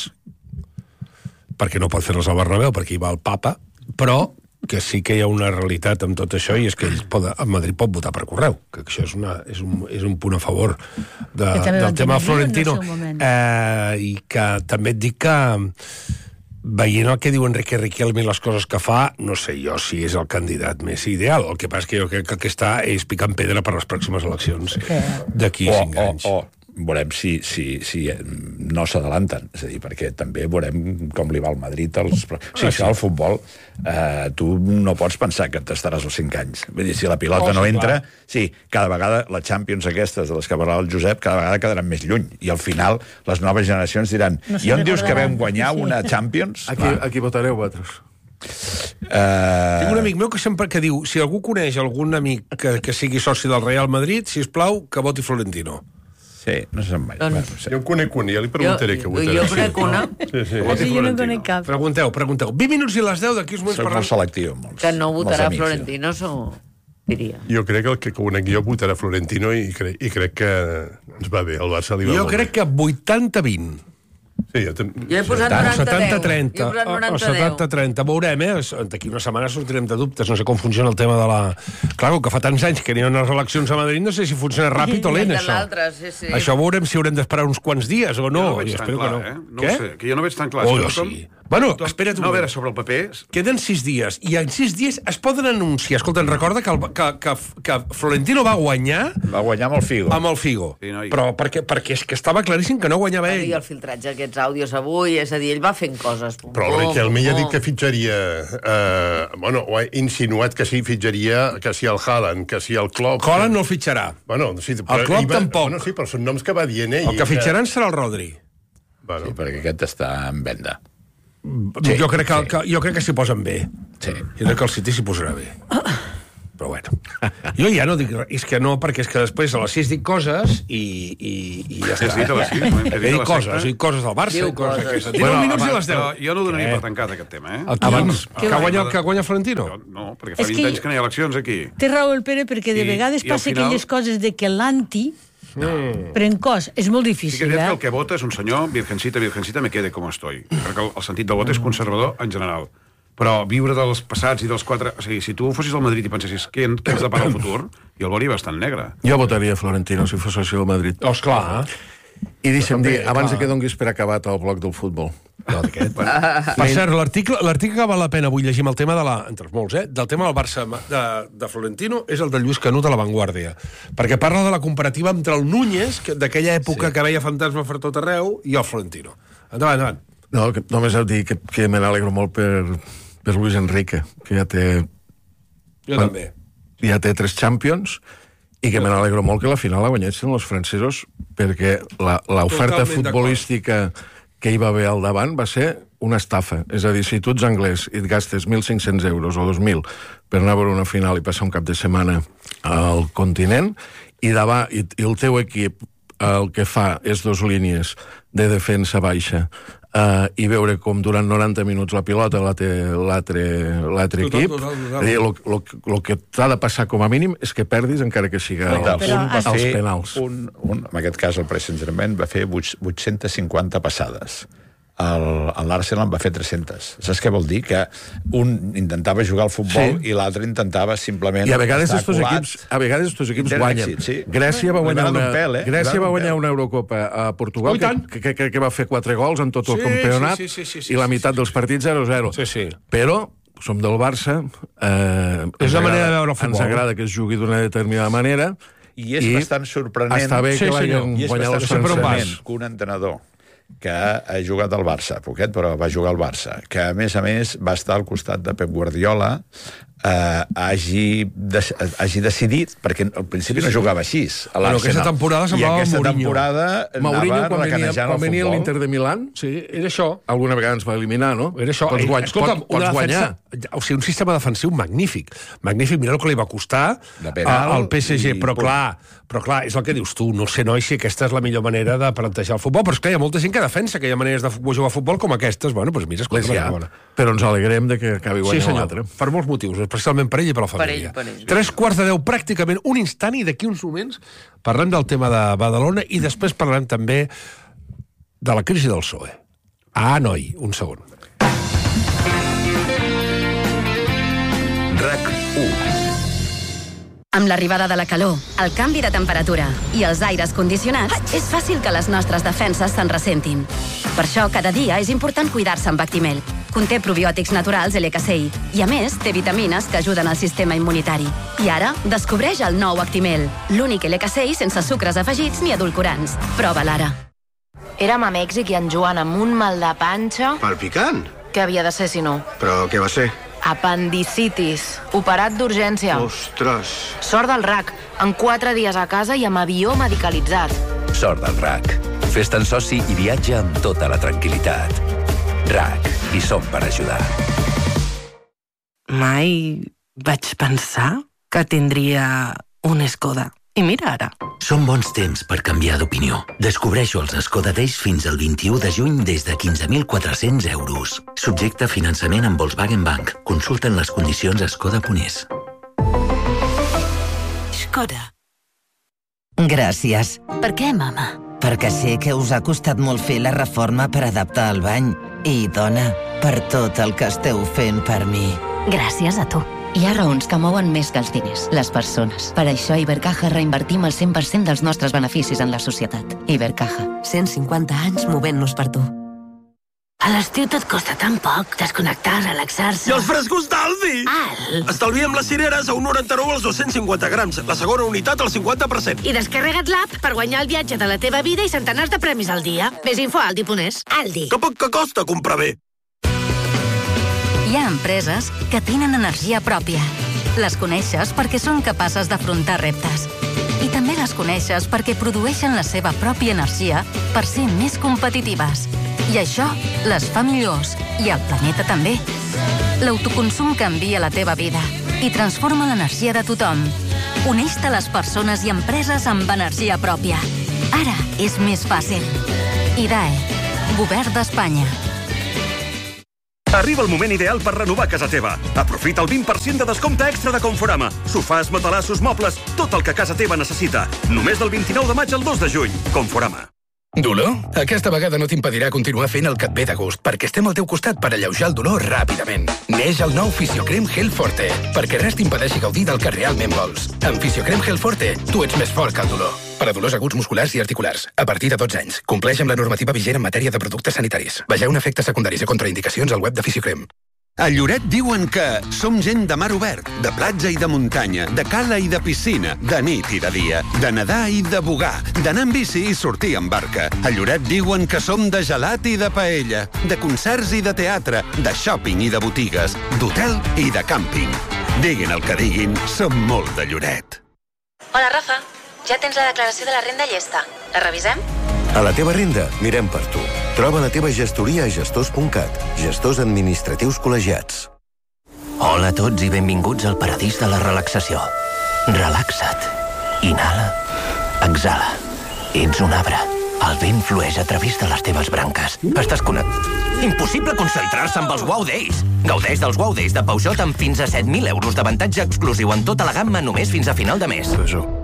perquè no pot fer-les al Bernabéu, perquè hi va el papa, però que sí que hi ha una realitat amb tot això, i és que ell pot, a Madrid pot votar per correu, que això és, una, és, un, és un punt a favor de, del tema Florentino. Eh, I que també et dic que veient el que diu Enrique Riquelme i les coses que fa, no sé jo si és el candidat més ideal. El que passa és que jo crec que el que està és picant pedra per les pròximes eleccions d'aquí o, cinc anys. O, o veurem si, si, si no s'adalanten, és a dir, perquè també veurem com li va al Madrid. Els... O sigui, això al futbol, eh, tu no pots pensar que t'estaràs als cinc anys. Vull dir, si la pilota oh, no entra, clar. Sí, cada vegada les Champions aquestes de les que parlava el Josep, cada vegada quedaran més lluny, i al final les noves generacions diran, no i on dius que vam guanyar sí. una Champions? Aquí, aquí votareu vosaltres. Uh... Tinc un amic meu que sempre que diu, si algú coneix algun amic que, que sigui soci del Real Madrid, sisplau, que voti Florentino. Sí, no sé mai. Doncs... Bueno, sí. Jo en conec un, ja li preguntaré jo, què votarà. Jo conec una. Sí, sí. sí jo no conec cap. Pregunteu, pregunteu. vint minuts i les deu d'aquí uns moments parlant. Soc molt selectiu. Molts, que no votarà amics, Florentino, ja. So... diria. Jo crec que el que conec jo votarà Florentino i, cre i crec que ens va bé. El Barça li va jo molt crec bé. Que vuitanta vint. Sí, jo, jo he posat setanta trenta. O setanta trenta. Veurem, eh? D'aquí una setmana sortirem de dubtes. No sé com funciona el tema de la... Clar, que fa tants anys que n'hi ha unes eleccions a Madrid, no sé si funciona ràpid o lent, això. Sí, sí. Això veurem si haurem d'esperar uns quants dies o no. Jo no veig tan clar, eh? No ho sé, que jo no veig tan clar. Oh, jo sí. Bueno, espera't un no, a veure, sobre el paper... Queden sis dies, i en sis dies es poden anunciar. Escolta, recorda que, el, que, que, que Florentino va guanyar... Va guanyar amb el Figo. Amb el Figo. Sí, no, i... Però perquè, perquè és que estava claríssim que no guanyava ell. I el filtratge d'aquests àudios avui, és a dir, ell va fent coses. Però el Riquelme ja ha dit que fitxaria... Eh, bueno, o ha insinuat que sí, fitxaria que si el Haaland, que si el Klopp... Haaland no el fitxarà. Bueno, sí, però, el Klopp va, tampoc. Bueno, sí, però són noms que va dient ell. El que fitxaran serà el Rodri. Bueno. Sí, perquè aquest està en venda. Sí, jo, crec que, sí. que, jo crec que s'hi posen bé. Sí. Jo crec que el City s'hi posarà bé. Però bueno. Jo ja no dic res. És que no, perquè és que després a les sis dic coses i, i, i ja està. Sí, sí, a les sis. He dit coses, i coses del Barça. Diu coses coses. Bueno, minuts i les deu. Jo no donaria per tancat aquest tema, eh? Abans, que guanya, que guanya Florentino? No, perquè fa vint anys que no hi ha eleccions aquí. Té raó el Pere, perquè de vegades passa aquelles coses de que l'anti... No. Pren cos, és molt difícil, sí que eh? el que vota és un senyor, virgencita, virgencita, me quede com estoy. Perquè el, el sentit del vot és conservador en general. Però viure dels passats i dels quatre... O sigui, si tu fossis al Madrid i pensessis què, què ens depara el futur, jo el veuria bastant negre. Jo votaria Florentino si fos soci del Madrid. Oh, esclar. I deixa'm dir, abans de que donguis per acabat el bloc del futbol. No, bueno. Per cert, l'article que val la pena avui llegir el tema de la, entre molts, eh, del tema del Barça de, de Florentino és el de Lluís Canut a La Vanguardia, perquè parla de la comparativa entre el Núñez, d'aquella època sí. que veia fantasma per tot arreu, i el Florentino. Endavant, endavant. No, que, només heu dit que, que me n'alegro molt per, per Luis Enrique, que ja té... Jo bueno, també. Ja té tres Champions, i que me n'alegro molt que la final la guanyessin els francesos, perquè l'oferta futbolística que hi va haver al davant va ser una estafa. És a dir, si tu ets anglès i et gastes mil cinc-cents euros o dos mil per anar a veure una final i passar un cap de setmana al continent, i, davant, i, i el teu equip el que fa és dos línies de defensa baixa, Uh, i veure com durant noranta minuts la pilota l'altre equip, el que t'ha de passar com a mínim és que perdis encara que siga no, els, un va els fer penals. Un, un, en aquest cas el Paris Saint-Germain va fer vuit-centes cinquanta passades. L'Arsenal va fer tres-centes. Saps què vol dir? Que un intentava jugar al futbol sí. i l'altre intentava simplement... I a vegades estos equips, a vegades estos equips guanyen. Sí. Grècia va guanyar una, pèl, eh? Grècia va guanyar una Eurocopa a Portugal que, que, que, que va fer quatre gols en tot el sí, campionat sí, sí, sí, sí, sí, i la meitat sí, sí, dels partits zero zero. Sí, sí. Però som del Barça, eh, és la manera de veure el futbol. Ens agrada que es jugui d'una determinada manera i és i bastant sorprenent està bé que sí, l'hagin guanyat els francesos. Que un entrenador que ha jugat al Barça, poquet, però va jugar al Barça, que a més a més va estar al costat de Pep Guardiola, eh, hagi, de, hagi decidit, perquè al principi sí, sí. no jugava així, a l'Arsenal. Però aquesta temporada semblava Mourinho. I aquesta temporada Mourinho, anava recanejant quan venia l'Inter de Milán, sí, era això. Alguna vegada ens va eliminar, no? Era això. Pots, guany, Escolta, pots, pots guanyar. O sigui, un sistema defensiu magnífic. Magnífic, mira el que li va costar al P S G, però clar, però clar, és el que dius tu, no sé, noi, si aquesta és la millor manera de plantejar el futbol, però és que hi ha molta gent que defensa que hi ha maneres de jugar a futbol com aquestes, bueno, doncs mira, escolta, ja, però ens alegrem de que acabi guanyant sí, l'altre. Per molts motius, especialment per ell i per la família. Per ell, per ell. Tres quarts de deu, pràcticament un instant, i d'aquí uns moments parlem del tema de Badalona i després parlarem també de la crisi del P S O E. Ah, noi, un segon. RAC u. Amb l'arribada de la calor, el canvi de temperatura i els aires condicionats, és fàcil que les nostres defenses se'n ressentin. Per això, cada dia és important cuidar-se amb Actimel. Conté probiòtics naturals L K C I i, a més, té vitamines que ajuden al sistema immunitari. I ara, descobreix el nou Actimel, l'únic L K C I sense sucres afegits ni edulcorants. Prova-la ara. Érem a Mèxic i en Joan amb un mal de panxa... Palpicant? Què havia de ser, si no? Però què va ser? Apendicitis. Operat d'urgència. Ostres. Sort del R A C. En quatre dies a casa i amb avió medicalitzat. Sort del R A C. Fes-te'n soci i viatja amb tota la tranquil·litat. R A C. Hi som per ajudar. Mai vaig pensar que tindria un Skoda. I mira ara. Són bons temps per canviar d'opinió. Descobreixo els Skoda Days fins al vint-i-u de juny des de quinze mil quatre-cents euros. Subjecte a finançament amb Volkswagen Bank. Consulten les condicions a skoda punt es. Skoda. Gràcies. Per què, mama? Perquè sé que us ha costat molt fer la reforma per adaptar el bany. I, dona, per tot el que esteu fent per mi. Gràcies a tu. Hi ha raons que mouen més que els diners, les persones. Per això a Ibercaja reinvertim el cent per cent dels nostres beneficis en la societat. Ibercaja. cent cinquanta anys movent-nos per tu. A l'estiu tot costa tan poc, desconnectar, relaxar-se... I els frescos d'Aldi! Al! Estalviem les cireres a un noranta-nou als dos-cents cinquanta grams, la segona unitat al cinquanta per cent. I descarrega't l'app per guanyar el viatge de la teva vida i centenars de premis al dia. Més info a aldi punt es. Aldi. Que poc que costa comprar bé. Hi ha empreses que tenen energia pròpia. Les coneixes perquè són capaces d'afrontar reptes. I també les coneixes perquè produeixen la seva pròpia energia per ser més competitives. I això les fa millors. I el planeta també. L'autoconsum canvia la teva vida i transforma l'energia de tothom. Uneix-te a les persones i empreses amb energia pròpia. Ara és més fàcil. I D A E, Govern d'Espanya. Arriba el moment ideal per renovar casa teva. Aprofita el vint per cent de descompte extra de Conforama. Sofàs, matalassos, mobles, tot el que casa teva necessita. Només del vint-i-nou de maig al dos de juny. Conforama. Dolor? Aquesta vegada no t'impedirà continuar fent el que et ve de gust, perquè estem al teu costat per alleujar el dolor ràpidament. Neix el nou Fisiocrem Gel Forte, perquè res t'impedeixi gaudir del que realment vols. Amb Fisiocrem Gel Forte, tu ets més fort que el dolor. Per a dolors aguts musculars i articulars, a partir de dotze anys. Compleix amb la normativa vigent en matèria de productes sanitaris. Vegeu efectes secundaris i contraindicacions al web de Fisiocrem. A Lloret diuen que som gent de mar obert, de platja i de muntanya, de cala i de piscina, de nit i de dia, de nedar i de bugar, d'anar amb bici i sortir amb barca. A Lloret diuen que som de gelat i de paella, de concerts i de teatre, de shopping i de botigues, d'hotel i de càmping. Diguin el que diguin, som molt de Lloret. Hola, Rafa. Ja tens la declaració de la renda llesta. La revisem? A la teva renda, mirem per tu. Troba la teva gestoria a gestors punt cat. Gestors administratius col·legiats. Hola a tots i benvinguts al paradís de la relaxació. Relaxa't. Inhala. Exhala. Ets un arbre. El vent flueix a través de les teves branques. Estàs connectat. Impossible concentrar-se amb els Wow Days. Gaudeix dels Wow Days de Peugeot amb fins a set mil euros d'avantatge exclusiu en tota la gamma només fins a final de mes.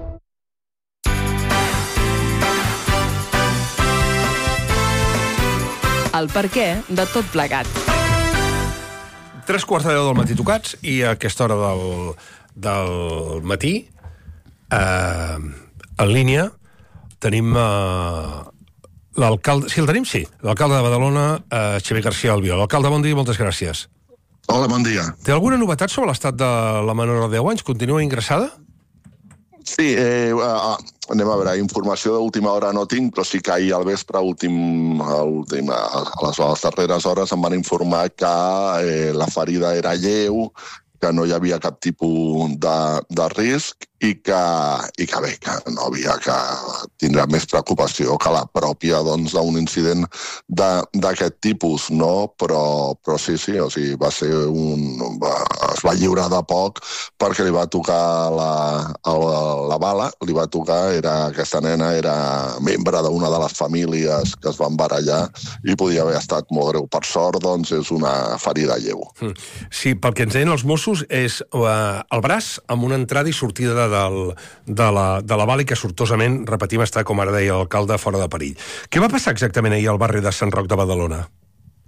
El perquè de tot plegat. Tres quarts de deu del matí tocats i a aquesta hora del, del matí eh, en línia tenim eh, l'alcalde... Sí, el tenim? Sí. L'alcalde de Badalona, eh, Xavier García Albiol. L'alcalde, bon dia i moltes gràcies. Hola, bon dia. Té alguna novetat sobre l'estat de la menor de deu anys? Continua ingressada? Sí, eh, uh, anem a veure, informació d'última hora no tinc, però sí que ahir al vespre, últim, últim, a les, a les darreres hores, em van informar que eh, la ferida era lleu, que no hi havia cap tipus de, de risc i que, i que bé, que no havia que tindrà més preocupació que la pròpia doncs, d'un incident d'aquest tipus, no? Però, però sí, sí, o sigui, va ser un... Va, es va lliurar de poc perquè li va tocar la, la, la bala, li va tocar, era, aquesta nena era membre d'una de les famílies que es van barallar i podia haver estat molt greu. Per sort, doncs, és una ferida lleu. Sí, pel que ens deien els Mossos és uh, el braç amb una entrada i sortida de Del, de, la, de la bala i que sortosament, repetim, està, com ara deia l'alcalde, fora de perill. Què va passar exactament ahir al barri de Sant Roc de Badalona?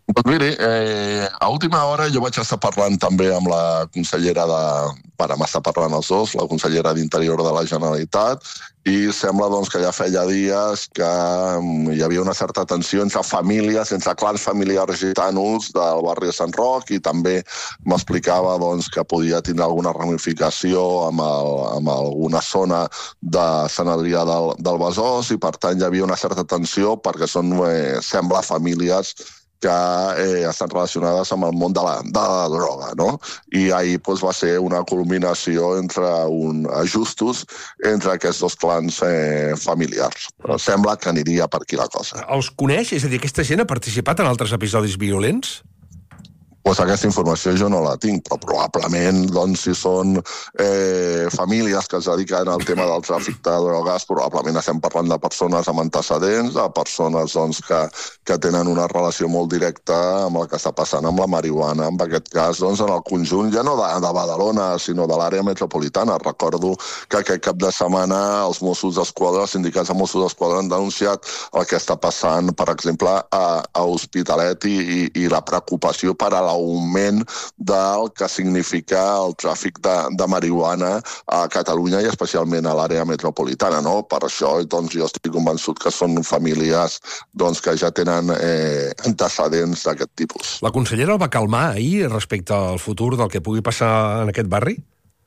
Doncs miri, eh, a última hora jo vaig estar parlant també amb la consellera de... Vam estar parlant els dos, la consellera d'Interior de la Generalitat, i sembla doncs, que ja feia dies que um, hi havia una certa tensió entre famílies, entre clans familiars gitanos del barri de Sant Roc, i també m'explicava doncs, que podia tindre alguna ramificació amb, el, amb alguna zona de Sant Adrià del, del Besòs, i per tant hi havia una certa tensió perquè són, eh, sembla, famílies que eh, estan relacionades amb el món de la, de la droga, no? I ahir doncs, va ser una culminació entre un ajustos entre aquests dos clans eh, familiars. Però sembla que aniria per aquí la cosa. Els coneix? És a dir, aquesta gent ha participat en altres episodis violents? Pues aquesta informació jo no la tinc, però probablement, doncs, si són eh, famílies que es dediquen al tema del tràfic de drogues, probablement estem parlant de persones amb antecedents, de persones doncs, que, que tenen una relació molt directa amb el que està passant amb la marihuana, en aquest cas, doncs, en el conjunt, ja no de, de Badalona, sinó de l'àrea metropolitana. Recordo que aquest cap de setmana els Mossos d'Esquadra, els sindicats de Mossos d'Esquadra han denunciat el que està passant, per exemple, a, a Hospitalet i, i, i la preocupació per a l'augment del que significa el tràfic de, de marihuana a Catalunya i especialment a l'àrea metropolitana, no? Per això doncs, jo estic convençut que són famílies doncs, que ja tenen eh, antecedents d'aquest tipus. La consellera el va calmar ahir respecte al futur del que pugui passar en aquest barri?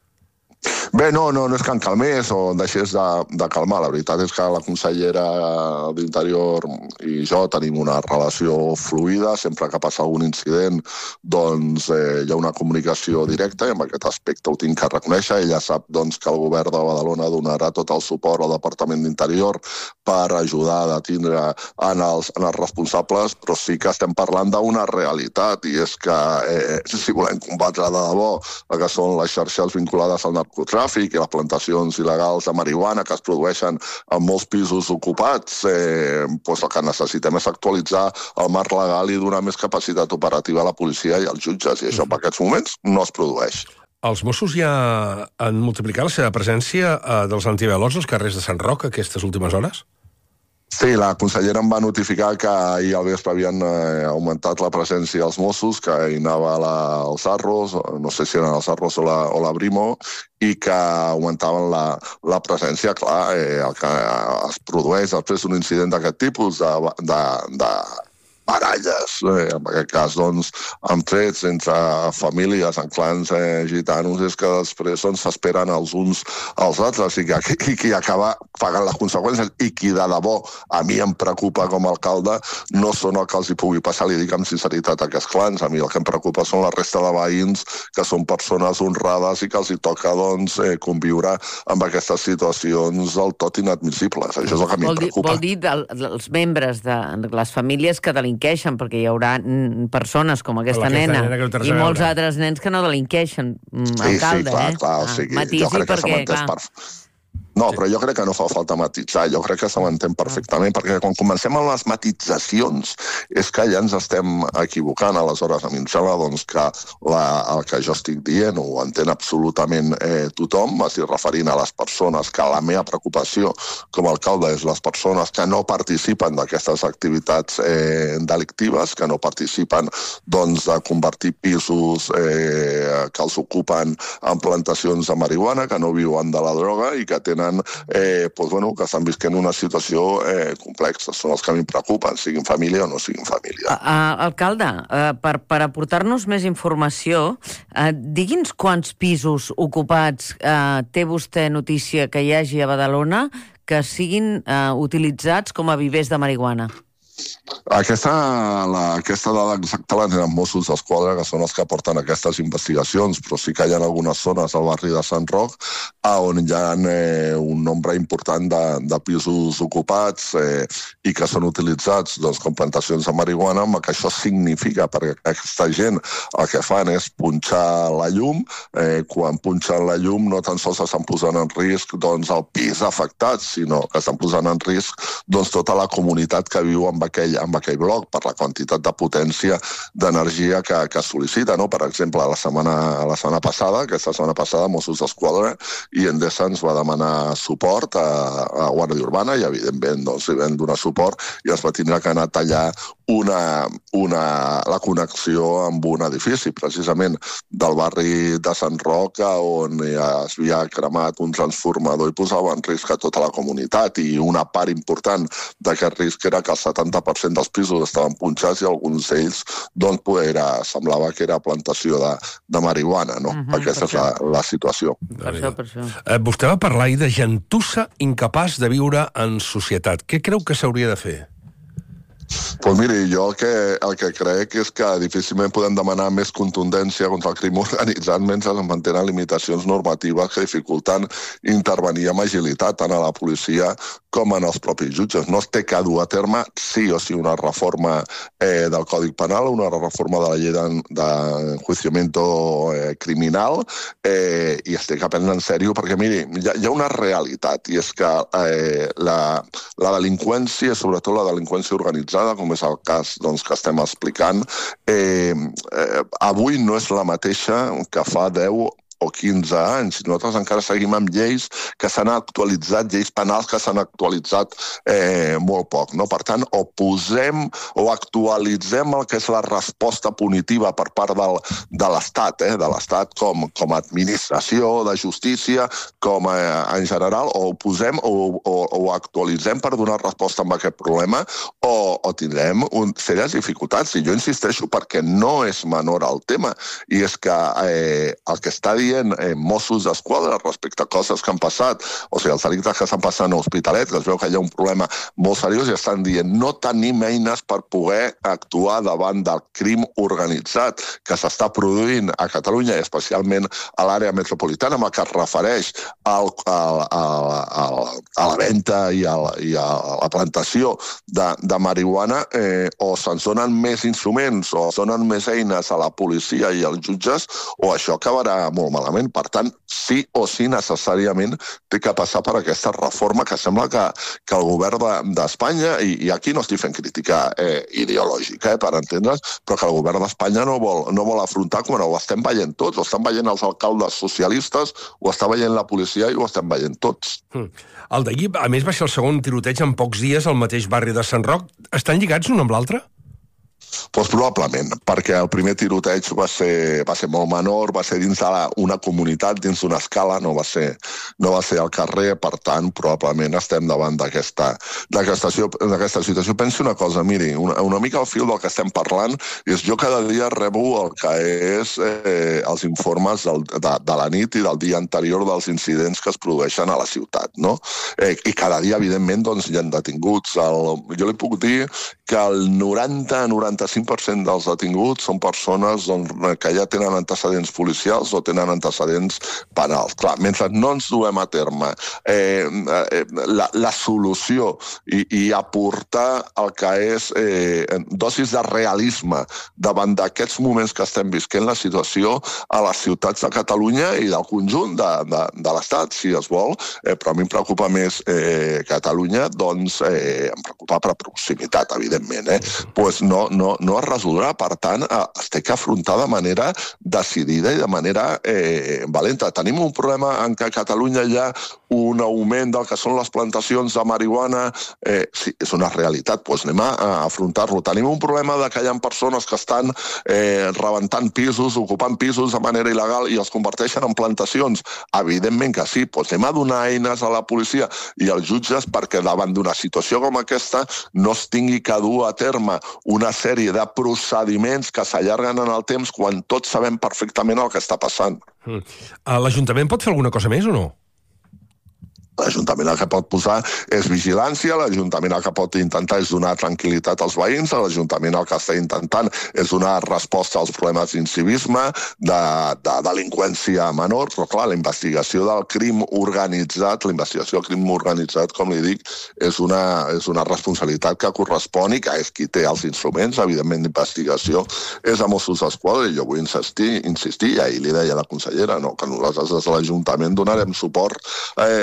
Bé, no, no, no és que en calmés o deixés de, de calmar. La veritat és que la consellera d'Interior i jo tenim una relació fluida. Sempre que passa algun incident, doncs eh, hi ha una comunicació directa i en aquest aspecte ho tinc que reconèixer. Ella sap doncs, que el govern de Badalona donarà tot el suport al Departament d'Interior per ajudar a detindre en els, en els responsables, però sí que estem parlant d'una realitat, i és que eh, si volem combatre de debò el que són les xarxes vinculades al narcotràfic i les plantacions il·legals de marihuana que es produeixen en molts pisos ocupats, eh, doncs el que necessitem és actualitzar el marc legal i donar més capacitat operativa a la policia i als jutges, i això en aquests moments no es produeix. Els Mossos ja han multiplicat la seva presència eh, dels antivelots als carrers de Sant Roc aquestes últimes hores? Sí, la consellera em va notificar que ahir al vespre havien eh, augmentat la presència dels Mossos, que hi anava la, els Arros, no sé si eren els Arros o la, o la Brimo, i que augmentaven la, la presència. Clar, eh, el que es produeix després d'un incident d'aquest tipus, de, de, de baralles, eh, en aquest cas, doncs, amb trets entre famílies, en clans eh, gitanos, és que després doncs, s'esperen els uns als altres i, que, i qui acaba pagant les conseqüències i qui de debò a mi em preocupa com a alcalde no són el que els hi pugui passar, li dic amb sinceritat a aquests clans. A mi el que em preocupa són la resta de veïns que són persones honrades i que els hi toca doncs, eh, conviure amb aquestes situacions del tot inadmissibles. Això és el que a mi em preocupa. Vol dir del, dels membres de les famílies que delinqueixen, perquè hi haurà persones com aquesta, aquesta nena, nena i molts altres nens que no delinqueixen, sí, alcalde, sí, clar, eh? clar, o sigui, Matisi, jo crec que s'ha entès per... No, però jo crec que no fa falta matitzar, jo crec que se m'entén perfectament, perquè quan comencem amb les matitzacions és que ja ens estem equivocant. Aleshores, a mi em sembla doncs, que la, el que jo estic dient ho entén absolutament eh, tothom, m'estic referint a les persones que la meva preocupació com a alcalde és les persones que no participen d'aquestes activitats eh, delictives, que no participen doncs, de convertir pisos eh, que els ocupen en plantacions de marihuana, que no viuen de la droga i que tenen Eh, pues, bueno, que estan visquent una situació eh, complexa. Són els que a mi em preocupen, siguin família o no siguin família. Uh, alcalde, uh, per, per aportar-nos més informació, uh, digui'ns quants pisos ocupats uh, té vostè notícia que hi hagi a Badalona que siguin uh, utilitzats com a vivers de marihuana. Aquesta, la, aquesta dada exacta la tenen Mossos d'Esquadra, que són els que porten aquestes investigacions, però sí que hi ha algunes zones al barri de Sant Roc on hi ha eh, un nombre important de, de pisos ocupats eh, i que són utilitzats doncs, com plantacions de marihuana, amb que això significa, perquè aquesta gent el que fan és punxar la llum, eh, quan punxen la llum no tan sols estan posant en risc doncs, el pis afectat, sinó que estan posant en risc doncs, tota la comunitat que viu en amb aquell, amb aquell bloc per la quantitat de potència d'energia que, que sol·licita, no? Per exemple, la setmana, la setmana passada, aquesta setmana passada, Mossos d'Esquadra i Endesa ens va demanar suport a, a Guàrdia Urbana i, evidentment, doncs, li vam donar suport i es va tindre que anar a tallar una, una, la connexió amb un edifici, precisament del barri de Sant Roc, on es havia cremat un transformador i posava en risc a tota la comunitat, i una part important d'aquest risc era que el setanta per cent dels pisos estaven punxats i alguns d'ells doncs, era, semblava que era plantació de, de marihuana, no? Uh-huh, Aquesta és la, la situació. Per això, per això. Eh, vostè va parlar ahir de gentussa incapaç de viure en societat. Què creu que s'hauria de fer? Pues miri, jo el que, el que crec és que difícilment podem demanar més contundència contra el crim organitzat mentre es mantenen limitacions normatives que dificulten intervenir amb agilitat tant a la policia com en els propis jutges. No es té que dur a terme sí o sí una reforma eh, del Codi Penal, una reforma de la llei de, de juiciamiento eh, criminal eh, i es té que prendre en sèrio perquè, miri, hi ha, hi ha una realitat i és que eh, la, la delinqüència, sobretot la delinqüència organitzada, com és el cas doncs, que estem explicant, eh, eh, avui no és la mateixa que fa deu o quinze anys. Nosaltres encara seguim amb lleis que s'han actualitzat, lleis penals que s'han actualitzat eh, molt poc. No? Per tant, o posem o actualitzem el que és la resposta punitiva per part del, de l'Estat, eh? de l'Estat com, com a administració de justícia, com a, en general, o ho posem o, o, o actualitzem per donar resposta a aquest problema, o, o tindrem un, serioses dificultats. I jo insisteixo perquè no és menor el tema, i és que eh, el que està dient Eh, Mossos d'Esquadra respecte a coses que han passat, o sigui, els delictes que estan passant a Hospitalet, que es veu que hi ha un problema molt seriós i estan dient no tenim eines per poder actuar davant del crim organitzat que s'està produint a Catalunya i especialment a l'àrea metropolitana, amb el que es refereix al, al, al, al, a la venda i, al, i a la plantació de, de marihuana, eh, o se'ns donen més instruments o es donen més eines a la policia i als jutges, o això acabarà molt malament. Per tant, sí o sí necessàriament té que passar per aquesta reforma que sembla que, que el govern d'Espanya, i, i aquí no estic fent crítica eh, ideològica, eh, per entendre's, però que el govern d'Espanya no vol, no vol afrontar, com ho estem veient tots, ho estan veient els alcaldes socialistes, ho està veient la policia i ho estem veient tots. Mm. El d'ahir, a més, va ser el segon tiroteig en pocs dies al mateix barri de Sant Roc. Estan lligats un amb l'altre? Pues probablement, perquè el primer tiroteig va ser, va ser molt menor, va ser dins d'una comunitat, dins d'una escala, no va ser, no va ser al carrer, per tant, probablement estem davant d'aquesta situació. Pensi una cosa, miri, una, una mica al fil del que estem parlant, és jo cada dia rebo el que és eh, els informes del, de, de la nit i del dia anterior dels incidents que es produeixen a la ciutat, no? Eh, I cada dia, evidentment, doncs, hi ha detinguts. El, jo li puc dir que el noranta a noranta-cinc per cent dels detinguts són persones doncs, que ja tenen antecedents policials o tenen antecedents penals. Clar, mentre no ens duem a terme eh, eh, la, la solució i, i aportar el que és eh, dosis de realisme davant d'aquests moments que estem visquent la situació a les ciutats de Catalunya i del conjunt de, de, de l'Estat, si es vol, eh, però a mi em preocupa més eh, Catalunya, doncs eh, em preocupa per proximitat, evidentment, eh? Pues no, no, no es resoldrà, per tant, es té que afrontar de manera decidida i de manera eh, valenta. Tenim un problema en què a Catalunya hi ha un augment del que són les plantacions de marihuana, eh, sí, és una realitat, doncs anem a, a afrontar-lo. Tenim un problema de que hi ha persones que estan eh, rebentant pisos, ocupant pisos de manera il·legal i els converteixen en plantacions. Evidentment que sí, doncs anem a donar eines a la policia i als jutges perquè davant d'una situació com aquesta no es tingui que dur a terme una sèrie de procediments que s'allarguen en el temps quan tots sabem perfectament el que està passant. Mm. L'Ajuntament pot fer alguna cosa més o no? L'Ajuntament el que pot posar és vigilància, l'Ajuntament el que pot intentar és donar tranquil·litat als veïns, l'Ajuntament el que està intentant és donar resposta als problemes d'incivisme, de, de delinqüència menor, però clar, la investigació del crim organitzat, la investigació del crim organitzat, com li dic, és una, és una responsabilitat que correspon i que és qui té els instruments, evidentment, d'investigació, és a Mossos d'Esquadra, i jo vull insistir, insistir, i ahir li deia la consellera, no, que nosaltres des de l'Ajuntament donarem suport eh, a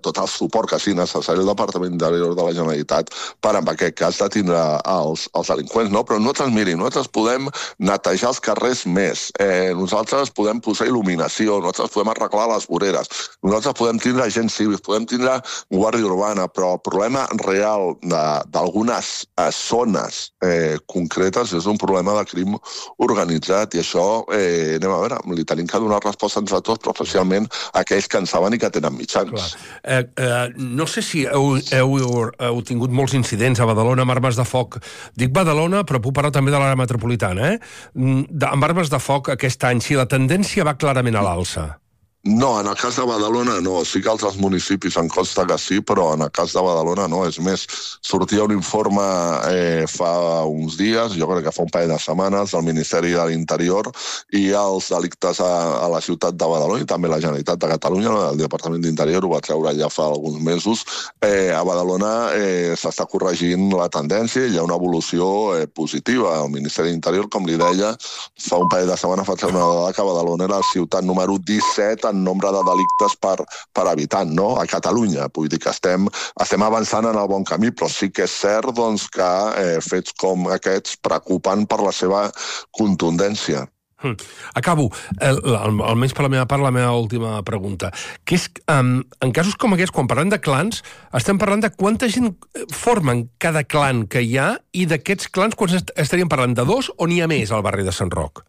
tot el suport que sigui necessari el Departament d'Interior de la Generalitat per, en aquest cas, detindre els, els delinqüents, no? Però nosaltres, miri, nosaltres podem netejar els carrers més, eh, nosaltres podem posar il·luminació, nosaltres podem arreglar les voreres, nosaltres podem tindre agents cívics, podem tindre guàrdia urbana, però el problema real d'algunes eh, zones eh, concretes és un problema de crim organitzat i això, eh, anem a veure, li tenim que donar resposta entre tots, però especialment aquells que en saben i que tenen mitjans. Eh, eh, no sé si heu, heu, heu tingut molts incidents a Badalona amb armes de foc. Dic Badalona, però puc parlar també de l'àrea metropolitana, eh? De, amb armes de foc aquest any, si la tendència va clarament a l'alça. No, en el cas de Badalona no. Sí que altres municipis em consta que sí, però en el cas de Badalona no. És més, sortia un informe eh, fa uns dies, jo crec que fa un parell de setmanes, del Ministeri de l'Interior i els delictes a, a la ciutat de Badalona i també la Generalitat de Catalunya, el Departament d'Interior ho va treure ja fa alguns mesos. Eh, a Badalona eh, s'està corregint la tendència i hi ha una evolució eh, positiva. El Ministeri d'Interior, com li deia, fa un parell de setmanes va treure una dada que Badalona era la ciutat número disset en nombre de delictes per, per habitant, no? A Catalunya. Vull dir que estem, estem avançant en el bon camí, però sí que és cert doncs, que eh, fets com aquests preocupen per la seva contundència. Hmm. Acabo, el, el, almenys per la meva part, la meva última pregunta, que és, um, en casos com aquests, quan parlem de clans, estem parlant de quanta gent formen cada clan que hi ha i d'aquests clans, quan estaríem parlant de dos o n'hi ha més al barri de Sant Roc?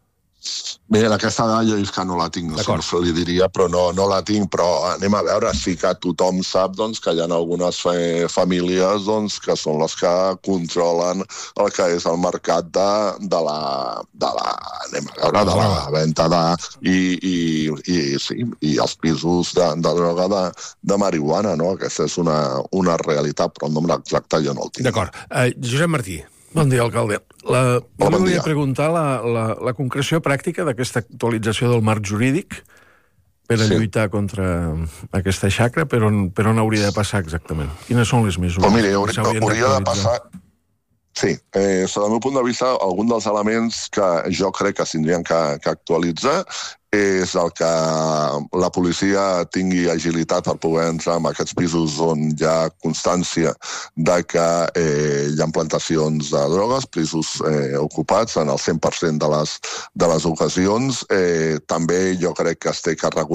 Bé, aquesta dada jo és que no la tinc, no sé, no se li diria, però no, no la tinc, però anem a veure, sí que tothom sap doncs, que hi ha algunes fa- famílies doncs, que són les que controlen el que és el mercat de, de, la, de, la, anem a veure, de la venda de, i, i, i, sí, i els pisos de, de droga de, de marihuana, no? Aquesta és una, una realitat, però el nombre exacte jo no el tinc. D'acord. Uh, Josep Martí. Bon dia, alcalde. La, jo bon volia preguntar la, la, la concreció pràctica d'aquesta actualització del marc jurídic per a sí. lluitar contra aquesta xacra, per on, per on hauria de passar exactament? Quines són les mesures? Pues mire, hauria, hauria de passar... Sí, eh, des del meu punt de vista, algun dels elements que jo crec que s'hindrien que, que actualitzar és el que la policia tingui agilitat per poder entrar en aquests pisos on hi ha constància de que eh, hi ha plantacions de drogues, pisos eh, ocupats en el cent per cent de les, de les ocasions. Eh, també jo crec que es té que regular